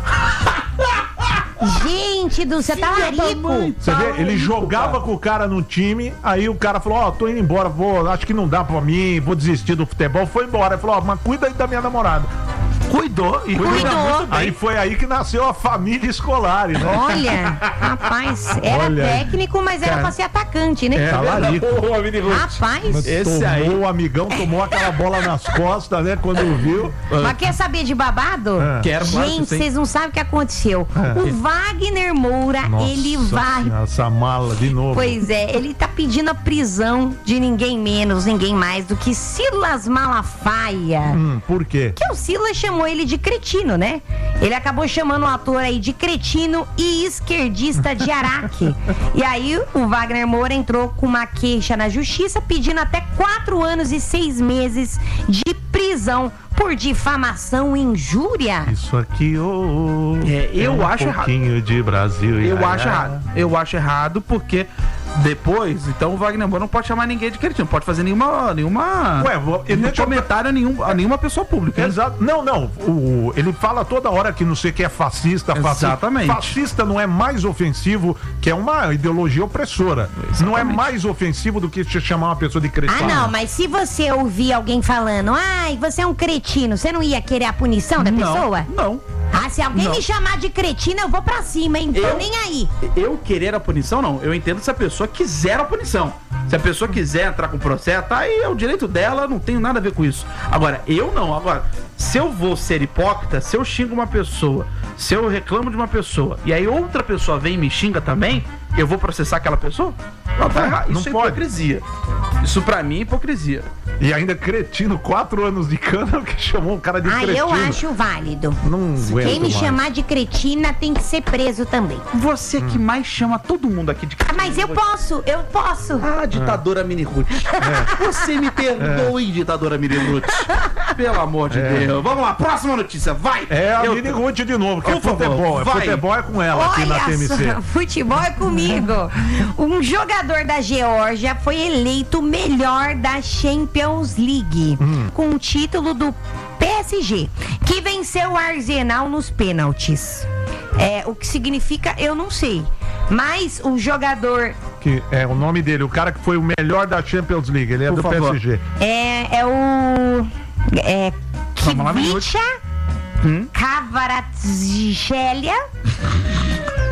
Gente do céu, tá Filha da rico. mãe. Você Tá vê? Ele rico, jogava cara. com o cara no time, aí o cara falou, ó, tô indo embora, vou, acho que não dá pra mim, vou desistir do futebol. Foi embora. Ele falou, ó, mas cuida aí da minha namorada. Cuidou e Cuidou. cuida muito bem. Aí foi aí que nasceu a família escolar, né? Olha, rapaz, era Olha aí. técnico, mas era Cara. pra ser atacante, né? É. Talarico. Boa, Mini Ruth. Rapaz, Esse tomou, aí- o amigão tomou aquela bola nas costas, né? Quando viu. mas quer saber de babado? É. Quero, claro que Gente, sim. vocês não sabem o que aconteceu. O Wagner Moura, ele vai. Senhora, essa mala de novo. Pois é, ele tá pedindo a prisão de ninguém menos, ninguém mais do que Silas Malafaia. Hum, por quê? Que o Silas chamou ele de cretino, né? Ele acabou chamando o ator aí de cretino e esquerdista de Araque. E aí o Wagner Moura entrou com uma queixa na justiça pedindo até quatro anos e seis meses de prisão por difamação e injúria. Isso aqui, ô. ô, É, eu um acho errado. pouquinho de Brasil. Eu ia, acho ia. errado. Eu acho errado porque depois, então o Wagner Moura não pode chamar ninguém de cretino, não pode fazer nenhuma nenhuma Ué, vou- ele nenhum deixa eu- comentário a, nenhum, a nenhuma pessoa pública. Exato. Não, não. O, ele fala toda hora que não sei o que é fascista, fascista. Exatamente. Fascista não é mais ofensivo, que é uma ideologia opressora. Não é Exatamente. mais ofensivo do que te chamar uma pessoa de cretino. Ah, não, mas se você ouvir alguém falando, ai, você é um cretino, você não ia querer a punição da Não, pessoa? não. Ah, se alguém Não. me chamar de cretino, eu vou pra cima, hein? Tô Eu- nem aí. Eu querer a punição, não. Eu entendo se a pessoa quiser a punição. Se a pessoa quiser entrar com o processo, tá aí, é o direito dela, não tenho nada a ver com isso. Agora, eu não. Agora, se eu vou ser hipócrita, se eu xingo uma pessoa, se eu reclamo de uma pessoa, e aí outra pessoa vem e me xinga também, eu vou processar aquela pessoa? Não, tá errado. Não Isso é pode. hipocrisia. Isso pra mim é hipocrisia. E ainda cretino, quatro anos de cana, que chamou o cara de Ah, cretino. eu acho válido. Não aguento Quem me mais. chamar de cretina tem que ser preso também. Você que mais chama todo mundo aqui de Ah, mas eu posso, eu posso. Ah, ditadora Mini Ruth. Você me perdoe, ditadora Mini Ruth. Pelo amor de Deus. Vamos lá, próxima notícia, vai! É a Eu- Mini Ruth de novo, que é Por favor, futebol. É vai. futebol é com ela aqui na T M C. Olha só, futebol é comigo. Um jogador da Geórgia foi eleito o melhor da Champions League, Hum. com o título do P S G, que venceu o Arsenal nos pênaltis. É, o que significa, eu não sei. Mas o jogador Que é o nome dele, o cara que foi o melhor da Champions League. Ele é Por do favor. P S G. é, é o. É. Vamos lá, Minuto. Kvicha Hum? Kvaratskhelia.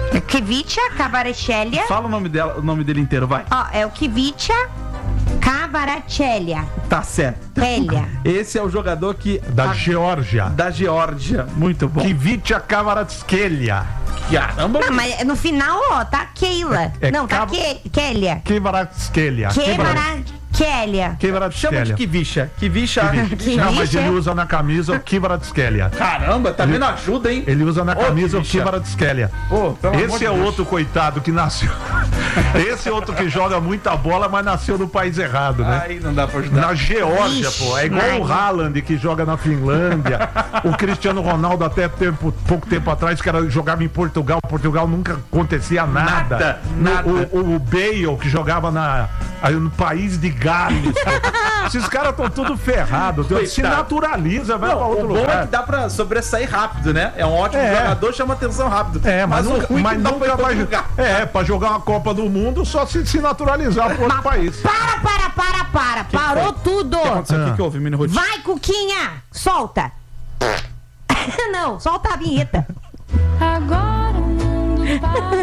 Kvicha Kvaratskhelia. Fala o nome dela, o nome dele inteiro, vai. Ó, é o Kvicha Kvaratskhelia. Tá certo. Kélia. Esse é o jogador que... Da a- Geórgia. Da Geórgia. Muito bom. Kvicha Kvaratskhelia. Caramba. Não, mas no final, ó, tá Keila. É Não, tá Kav- Ke- Kélia. Kvaratskhelia. Kvaratskhelia. Chama de Kvaratskhelia. Kivicha. Kivicha. Kivicha. Não, mas ele usa na camisa o Kvaratskhelia. Caramba, tá vendo ajuda, hein? Ele usa na Ô, camisa o Kivicha. Kvaratskhelia. Pô, pelo amor Esse de é Deus. outro coitado que nasceu. Esse é outro que joga muita bola, mas nasceu no país errado, né? Aí não dá pra ajudar. Na Geórgia, Ixi, pô. É igual o Maria. Haaland que joga na Finlândia. O Cristiano Ronaldo até tempo, pouco tempo atrás que era, jogava em Portugal. Portugal nunca acontecia nada. Nada, No- nada. O, o, o Bale que jogava na, aí no país de Gales. pô. Esses caras estão tudo ferrados. Se Coitado. naturaliza, vai Não, pra outro o bom lugar. é que dá pra sobressair rápido, né? É um ótimo É. jogador, chama atenção rápido. É, mas, o nunca, ruim é mas que dá pra ir nunca pra vai. outro lugar. É, pra jogar uma Copa do Mundo só se, se naturalizar pro outro país. Para, para, para, para. Parou tudo. O que aconteceu? O que que houve, Mini Ruth? Vai, Cuquinha. Solta. Não, solta a vinheta. Agora o mundo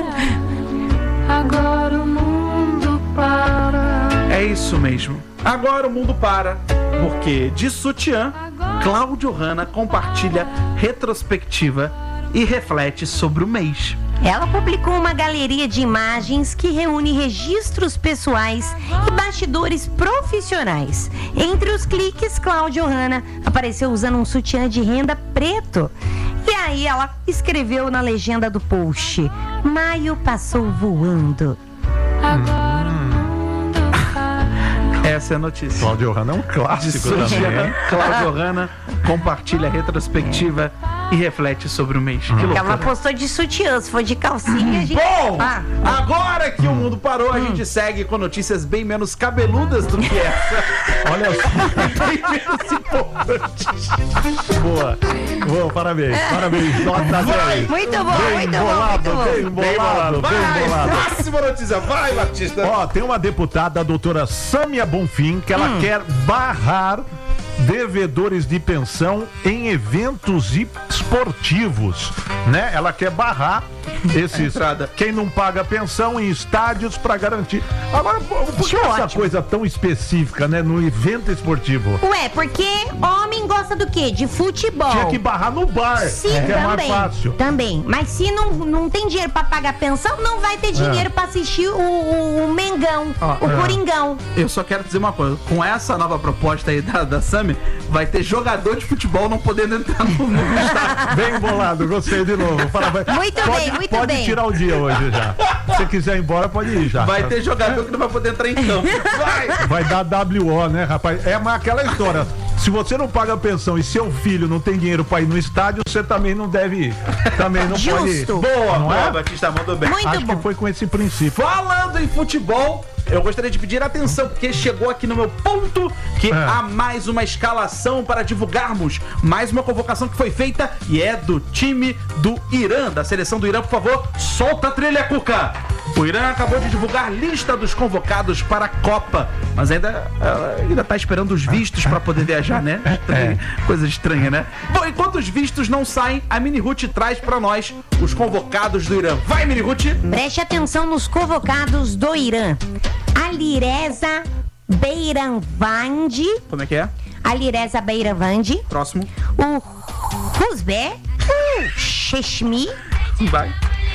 para. Agora o mundo para. É isso mesmo. Agora o mundo para, porque de sutiã, Cláudio Hanna compartilha retrospectiva e reflete sobre o mês. Ela publicou uma galeria de imagens que reúne registros pessoais e bastidores profissionais. Entre os cliques, Cláudio Hanna apareceu usando um sutiã de renda preto. E aí ela escreveu na legenda do post: Maio passou voando. Agora o mundo para. Essa é a notícia. Cláudio Hanna é um De clássico também, sutiã, hein? Cláudio Hanna compartilha retrospectiva e reflete sobre o mês. Que Ela loucura. postou de sutiã, se for de calcinha, a gente... Bom, Ah. agora que o mundo parou, a gente segue com notícias bem menos cabeludas do que essa. Olha só. Bem menos importantes. Boa. Boa, parabéns. Parabéns. Nota dez. Muito bom, Bem muito bom, bolado, muito bem bom. bolado, bem Vai, bolado. próxima notícia. Vai, Batista. Ó, tem uma deputada, a doutora Sâmia Bonfim, que ela quer barrar devedores de pensão em eventos esportivos, né? Ela quer barrar esses entrada. quem não paga pensão em estádios para garantir. Agora, por por que Acho essa ótimo. coisa tão específica, né, no evento esportivo? Ué, porque homem gosta do quê? De futebol. Tinha que barrar no bar, Sim, que é mais também. fácil. Também. Mas se não, não tem dinheiro pra pagar pensão, não vai ter dinheiro pra assistir o, o, o Mengão, Ó, o é. Coringão. Eu só quero dizer uma coisa. Com essa nova proposta aí da, da Sami, vai ter jogador de futebol não podendo entrar no, no estádio. Bem bolado, gostei de novo. Parabéns. Muito pode, bem, muito pode bem. tirar o dia hoje já. Se você quiser ir embora, pode ir já. Vai ter jogador que não vai poder entrar em campo. Vai! Vai dar W O, né, rapaz? É mas aquela história. Se você não paga pensão e seu filho não tem dinheiro pra ir no estádio, você também não deve ir. Também não pode ir. Justo. Boa, Não boa, é? Batista, mandou bem. Muito Acho bom. que foi com esse princípio. Falando em futebol, eu gostaria de pedir atenção, porque chegou aqui no meu ponto que É. há mais uma escalação para divulgarmos. Mais uma convocação que foi feita e é do time do Irã, da seleção do Irã. Por favor, solta a trilha, Cuca! O Irã acabou de divulgar lista dos convocados para a Copa, mas ainda, ela ainda tá esperando os vistos para poder viajar, né? Estranho, Coisa estranha, né? Bom, enquanto os vistos não saem, a Mini Ruth traz para nós os convocados do Irã. Vai, Mini Ruth! Preste atenção nos convocados do Irã. Alireza Beiranvandi. Como é que é? Alireza Beiranvandi. Próximo. O Ruzbe Cheshmi. Vai.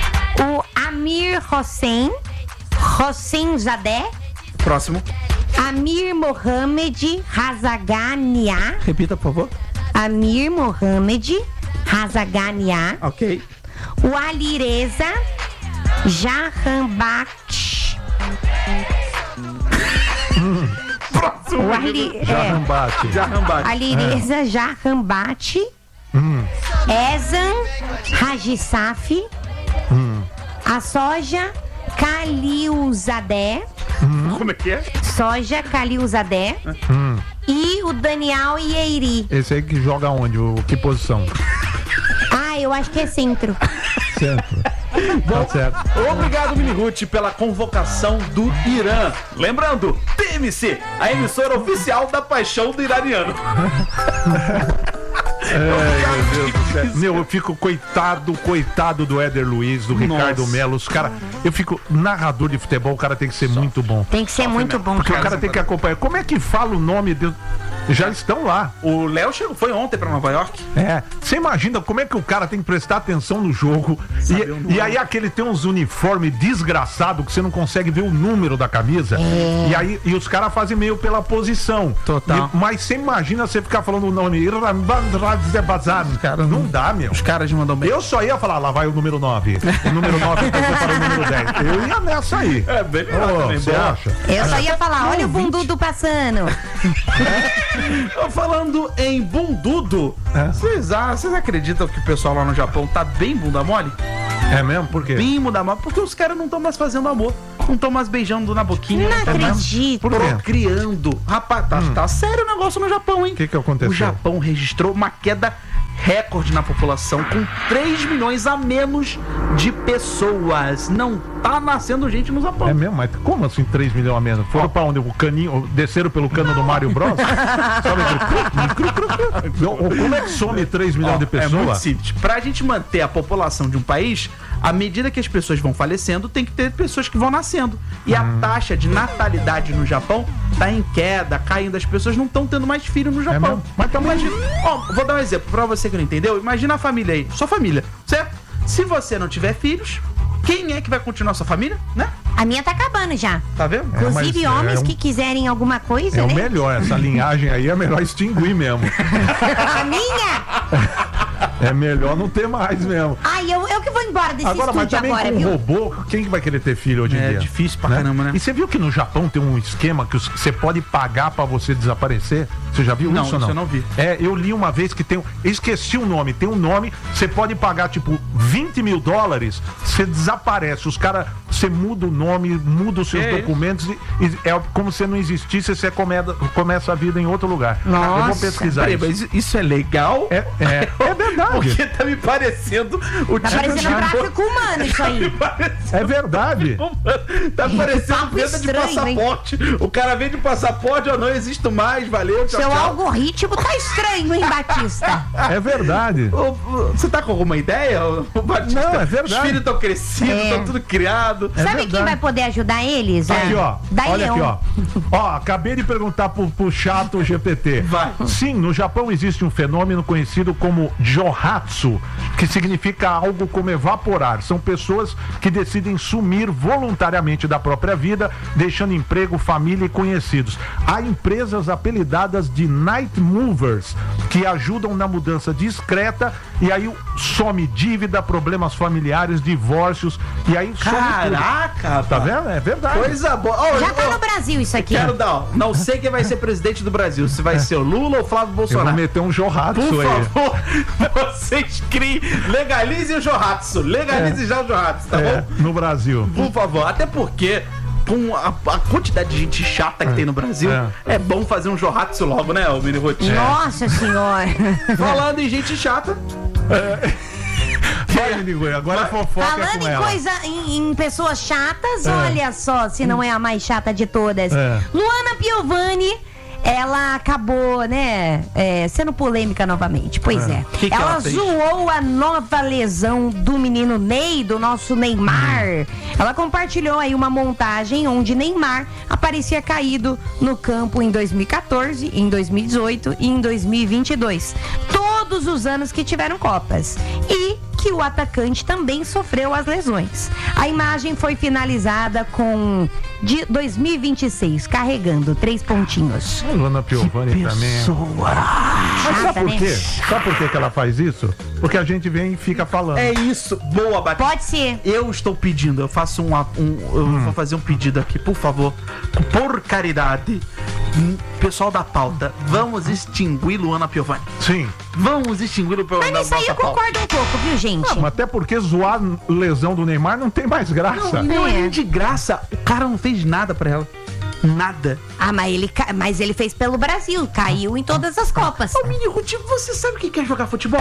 O Amir Hossein. Hossein Zadeh. Próximo. Amir Mohamed Razagania. Repita, por favor. Amir Mohamed Razagania. Ok. O Alireza Jahanbaksh. Próximo. O Ali, Já é, rambate. Jarrambate. Alireza Jahambate. Ezan Rajisaf. A soja Kaliuzadeh. Como é que é? Soja Kaliuzadeh. E o Daniel Ieiri. Esse aí que joga onde? O, que posição? Ah, eu acho que é centro. Centro. Tá certo. Obrigado, Mini Ruth, pela convocação do Irã. Lembrando, T M C, a emissora oficial da paixão do iraniano. meu Deus do céu. Meu, eu fico coitado, coitado do Éder Luiz, do Ricardo Melo. Os cara, eu fico narrador de futebol, o cara tem que ser muito bom. Tem que ser muito bom. Porque o cara tem que acompanhar. Como é que fala o nome de... Já estão lá. O Léo chegou, foi ontem pra Nova York. É. Você imagina como é que o cara tem que prestar atenção no jogo. E, e aí aquele tem uns uniformes desgraçados que você não consegue ver o número da camisa. É. E aí e os caras fazem meio pela posição. Total. E, mas você imagina você ficar falando o nome. Cara, não dá, meu. Os caras mandam bem. Eu só ia falar, lá vai o número nove. O número nove passou para o número dez. Eu ia nessa aí. É bem melhor oh, também, você boa. acha? Eu só ia falar, olha o bundudo passando. Falando em bundudo, É? vocês ah, vocês acreditam que o pessoal lá no Japão tá bem bunda mole? É mesmo? Por quê? Bem bunda mole, porque os caras não estão mais fazendo amor. Não estão mais beijando na boquinha. Não tá mais acredito. Por quê? Procriando. Rapaz, tá, tá sério o negócio no Japão, hein? O que que aconteceu? O Japão registrou uma queda recorde na população, com três milhões a menos de pessoas. Não tá nascendo gente no Japão. É mesmo? Mas como assim três milhões a menos? Foram pra onde? O caninho, desceram pelo cano do Mario Bros? Sabe aquele... Como é que some três milhões Ó, de É muito pessoas? simples. Pra gente manter a população de um país, à medida que as pessoas vão falecendo, tem que ter pessoas que vão nascendo. E a taxa de natalidade no Japão tá em queda, caindo. As pessoas não estão tendo mais filho no Japão. mesmo? Mas também- Imagina, ó, vou dar um exemplo pra você que não entendeu. Imagina a família aí, sua família, certo? Se você não tiver filhos, quem é que vai continuar sua família, né? A minha tá acabando já. Tá vendo? É, mas Inclusive, é homens um- que quiserem alguma coisa, É o né? melhor, essa linhagem aí é melhor extinguir mesmo. A minha? É melhor não ter mais mesmo. Ai, eu, eu que vou embora desse Agora, mas estúdio também agora, com viu? robô, quem que vai querer ter filho hoje em É dia? difícil pra caramba, né? E você viu que no Japão tem um esquema que os- você pode pagar pra você desaparecer? Você já viu Não, isso ou não? isso eu não vi. É, eu li uma vez que tem um... eu esqueci o nome. Tem um nome, você pode pagar tipo vinte mil dólares, você desaparece. Os caras, você muda o nome, muda os seus Que documentos e, e é como se não existisse, você come, começa a vida em outro lugar. Eu vou Nossa. pesquisar Peraí, isso. mas isso é legal? É, é, é verdade. Porque tá me parecendo o Tá tipo parecendo um de- tráfico humano isso aí. É verdade. Tá parecendo Papo venda de estranho, hein? passaporte. O cara vende passaporte, ó, não existo mais, valeu, tchau, Seu tchau. algoritmo tá estranho, hein, Batista? É verdade. Ô, ô, Você tá com alguma ideia, ô, Batista? Não, é verdade. Os filhos estão crescidos, É. estão tudo criado. É Sabe verdade. quem vai poder ajudar eles? Aqui, ó. Daí Olha eu. aqui, ó. Ó, acabei de perguntar pro, pro chato G P T. Vai. Sim, no Japão existe um fenômeno conhecido como Johatsu, que significa algo como evaporar. São pessoas que decidem sumir voluntariamente da própria vida, deixando emprego, família e conhecidos. Há empresas apelidadas de Night Movers, que ajudam na mudança discreta, e aí some dívida, problemas familiares, divórcios, e aí some tudo. Caraca, Tá vendo? É verdade. Coisa boa. Ó, Já tá ó, no Brasil isso aqui. Quero dar, ó, não sei quem vai ser presidente do Brasil, se vai ser o Lula ou o Flávio Eu vou Bolsonaro. meter um Johatsu Por aí. favor, vocês criem, legalizem o Johatsu, legalizem já o Johatsu, tá É, bom? no Brasil. Por favor, até porque com a, a quantidade de gente chata que tem no Brasil, É. é, bom fazer um Johatsu logo, né, o Mini Rotinho? Nossa senhora. Falando em gente chata, Vai, Ligoi, agora a fofoca é Falando com em ela. coisa, em, em pessoas chatas, É. olha só, se não é a mais chata de todas. É. Luana Piovani, ela acabou, né, é, sendo polêmica novamente. Pois é. Que que ela, ela fez? zoou a nova lesão do menino Ney, do nosso Neymar. Ela compartilhou aí uma montagem onde Neymar aparecia caído no campo em dois mil e quatorze, em dois mil e dezoito e em dois mil e vinte e dois. Todos os anos que tiveram Copas. E que o atacante também sofreu as lesões. A imagem foi finalizada com de dois mil e vinte e seis, carregando três pontinhos. A Luana Piovani também. Mas sabe chata, por né? quê? Sabe por quê que ela faz isso? Porque a gente vem e fica falando. é isso. Boa, Batista. Pode ser. Eu estou pedindo, eu faço um, um eu Hum. vou fazer um pedido aqui, por favor, por caridade, hum, pessoal da pauta, vamos extinguir Luana Piovani. Sim. Vamos extinguir o programa Mas nisso aí eu concordo um pouco, viu, gente? Ah, mas até porque zoar a lesão do Neymar não tem mais graça. Não, É. é de graça. O cara não fez nada pra ela. Nada. Ah, mas ele, ca- mas ele fez pelo Brasil, caiu em todas as Copas. Ô, Mini Ruti, você sabe o que é jogar futebol?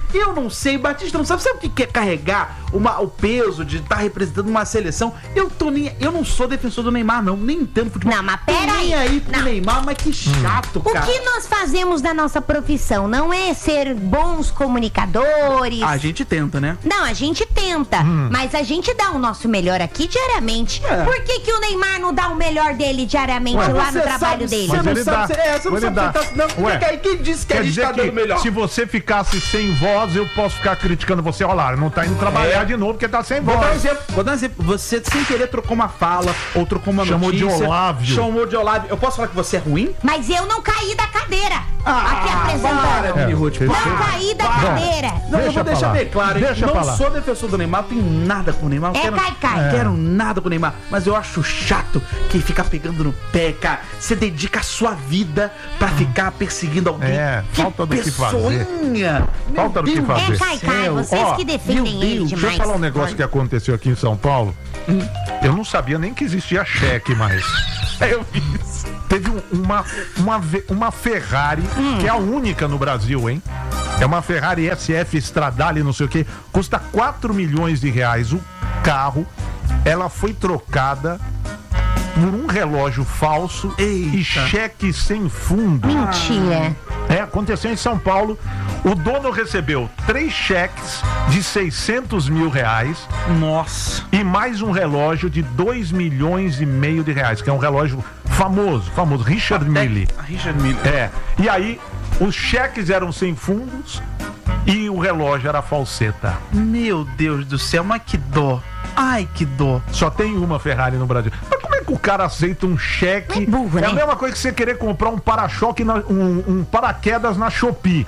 Eu não sei, Batista não sabe. Sabe o que que é carregar uma, o peso de estar representando uma seleção? Eu tô nem. Eu não sou defensor do Neymar, não. Nem entendo futebol. Não, mas Tô pera nem aí. aí com o Neymar, mas que chato, O cara. que nós fazemos da nossa profissão não é ser bons comunicadores. A gente tenta, né? Não, a gente tenta, mas a gente dá o nosso melhor aqui diariamente. É. Por que, que o Neymar não dá o melhor dele diariamente Ué, lá no Você trabalho sabe- dele? Você Mas não ele sabe. dá. se- É, você não Ele sabe dá. se tá- não, Ué, Quem, quem disse que a Quer gente dizer tá dando que melhor? se você ficasse sem voz, eu posso ficar criticando você. Olha lá, não tá indo trabalhar É. de novo porque tá sem Vou dar um voz. exemplo, vou dar um exemplo. Você sem querer trocou uma fala ou trocou uma Chamou de notícia. Olávio. Chamou de Olávio. Eu posso falar que você é ruim? Mas eu não caí da cadeira aqui para, apresentando. Mini Ruth, É, Não para. caí da Bom, cadeira. Não, eu Deixa vou deixar falar. bem claro, hein? Deixa Não falar. sou defensor do Neymar, tenho nada com o Neymar. não É quero, cai-cai. não quero nada com o Neymar, mas eu acho chato que fica pegando no pé, cara. Você dedica a sua vida pra ficar perseguindo alguém. É, falta do que fazer. pessoinha. Falta do que Meu Deus fazer. É cai-cai, céu. vocês Ó, que defendem meu ele Deus, demais. Deixa eu falar um negócio Vai. que aconteceu aqui em São Paulo. Eu não sabia nem que existia cheque mais. Eu fiz. Teve um- uma, uma, ve- uma Ferrari, que é a única no Brasil, hein? É uma Ferrari S F Stradale, não sei o que. Custa quatro milhões de reais o carro. Ela foi trocada por um relógio falso e Eita. cheque sem fundo. Mentira. É, aconteceu em São Paulo. O dono recebeu três cheques de seiscentos mil reais Nossa. e mais um relógio de dois milhões e meio de reais, que é um relógio famoso, famoso, Richard Mille. A Richard Mille. É, e aí os cheques eram sem fundos e o relógio era falseta. Meu Deus do céu, mas que dó. Ai, que dó. Só tem uma Ferrari no Brasil. Mas como é que o cara aceita um cheque? É burro, É a né? mesma coisa que você querer comprar um para-choque, na- um, um paraquedas na Shopee.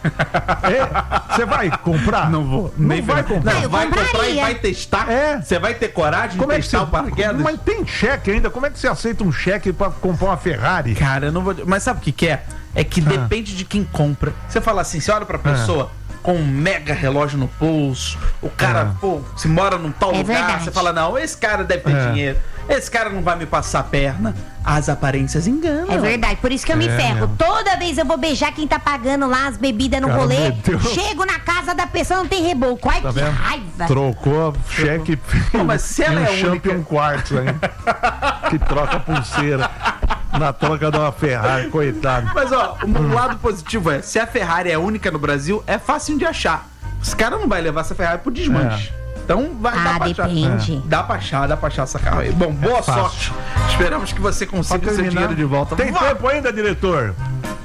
É, você vai comprar? Não vou. Não Nem vai ver- comprar. Não, eu vai comprar e compraria. vai testar. É. Você vai ter coragem Como de é que testar você... o paraquedas? Mas tem cheque ainda. Como é que você aceita um cheque pra comprar uma Ferrari? Cara, eu não vou. Mas sabe o que, que é? É que depende de quem compra. Você fala assim, você olha pra pessoa com um mega relógio no pulso, o cara, É. pô, se mora num tal É lugar, verdade. você fala, não, esse cara deve ter É. dinheiro, esse cara não vai me passar a perna. As aparências enganam. É verdade, por isso que eu me É ferro. mesmo. Toda vez eu vou beijar quem tá pagando lá as bebidas no Cara, rolê. meteu- Chego na casa da pessoa, não tem reboco. Ai, Tá que vendo? raiva. Trocou cheque Pô, mas se ela e um é a única- Champion Quartz, hein? Que troca pulseira na troca de uma Ferrari, coitado. Mas ó, o um lado positivo é, se a Ferrari é única no Brasil, é fácil de achar. Os caras não vai levar essa Ferrari pro desmanche. Então vai Ah, dar pra achar. depende. É. Dá pra achar, dá pra achar essa carro aí. Bom, boa fácil. sorte. Esperamos que você consiga o seu dinheiro de volta. Tem Vá! tempo ainda, diretor?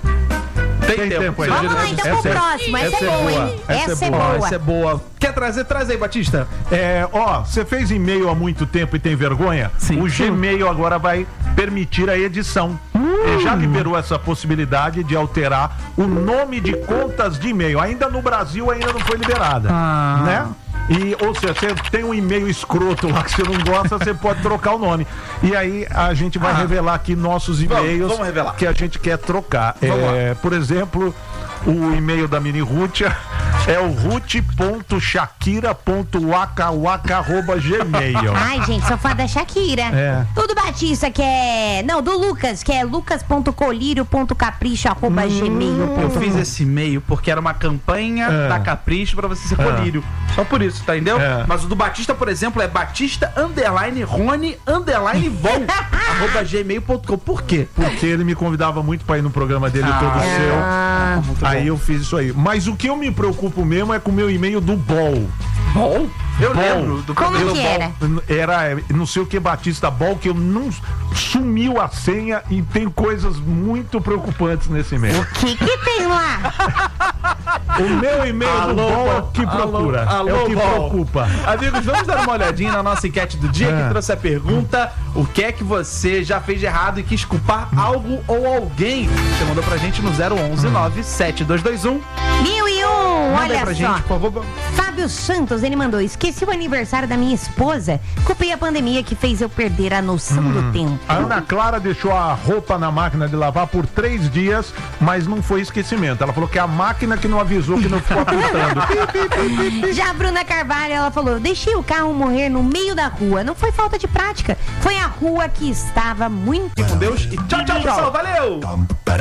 Tem, Tem tempo. tempo aí. Seu Vamos lá dinheiro- então pro Essa é- próximo. Essa, essa é é boa, boa. hein? Essa é Essa é boa. Ó, boa. essa é boa. Quer trazer? Traz aí, Batista. É, ó, você fez e-mail há muito tempo e tem vergonha? Sim. O Gmail agora vai permitir a edição. Ele já liberou essa possibilidade de alterar o nome de contas de e-mail. Ainda no Brasil ainda não foi liberada, Ah. né? E, ou seja, você tem um e-mail escroto lá que você não gosta, você pode trocar o nome. E aí a gente vai Ah. revelar aqui nossos Vamos, e-mails vamos revelar. que a gente quer trocar. Vamos É, por exemplo, o e-mail da Mini Ruth é o ruth ponto shakira ponto waka waka arroba gmail. Ai, gente, sou fã da Shakira. É. Tudo Batista, que é. Não, do Lucas, que é lucas ponto colírio ponto capricho arroba gmail ponto Eu com. fiz esse e-mail porque era uma campanha É. da Capricho pra você ser colírio. Só por isso, tá entendeu? É. Mas o do Batista, por exemplo, é batista underline rony underline von arroba gmail ponto com. Por quê? Porque ele me convidava muito pra ir no programa dele Ah, todo é. seu. Ah, Muito Aí bom. eu fiz isso aí. Mas o que eu me preocupo mesmo é com o meu e-mail do Bol. Bom, eu Bom. lembro do Como primeiro que Bol. era? Era é, não sei o que Batista Bol, que eu não sumiu a senha e tem coisas muito preocupantes nesse e-mail. o que que tem lá? O meu e-mail do Alô, Bol é o Bol. que procura. Alô, é o que Bol. preocupa. Amigos, vamos dar uma olhadinha na nossa enquete do dia É. que trouxe a pergunta: o que é que você já fez de errado e quis culpar algo ou alguém? Você mandou pra gente no zero onze nove sete dois dois um. Mil e um, Manda aí olha pra só. gente, por favor. Fábio Santos, ele mandou: esqueci o aniversário da minha esposa. Culpei a pandemia que fez eu perder a noção do tempo. A Ana Clara deixou a roupa na máquina de lavar por três dias, mas não foi esquecimento. Ela falou que é a máquina que não avisou que não ficou apitando. Já a Bruna Carvalho, ela falou: deixei o carro morrer no meio da rua. Não foi falta de prática, foi a rua que estava muito. Com Deus e tchau, tchau, pessoal. Valeu!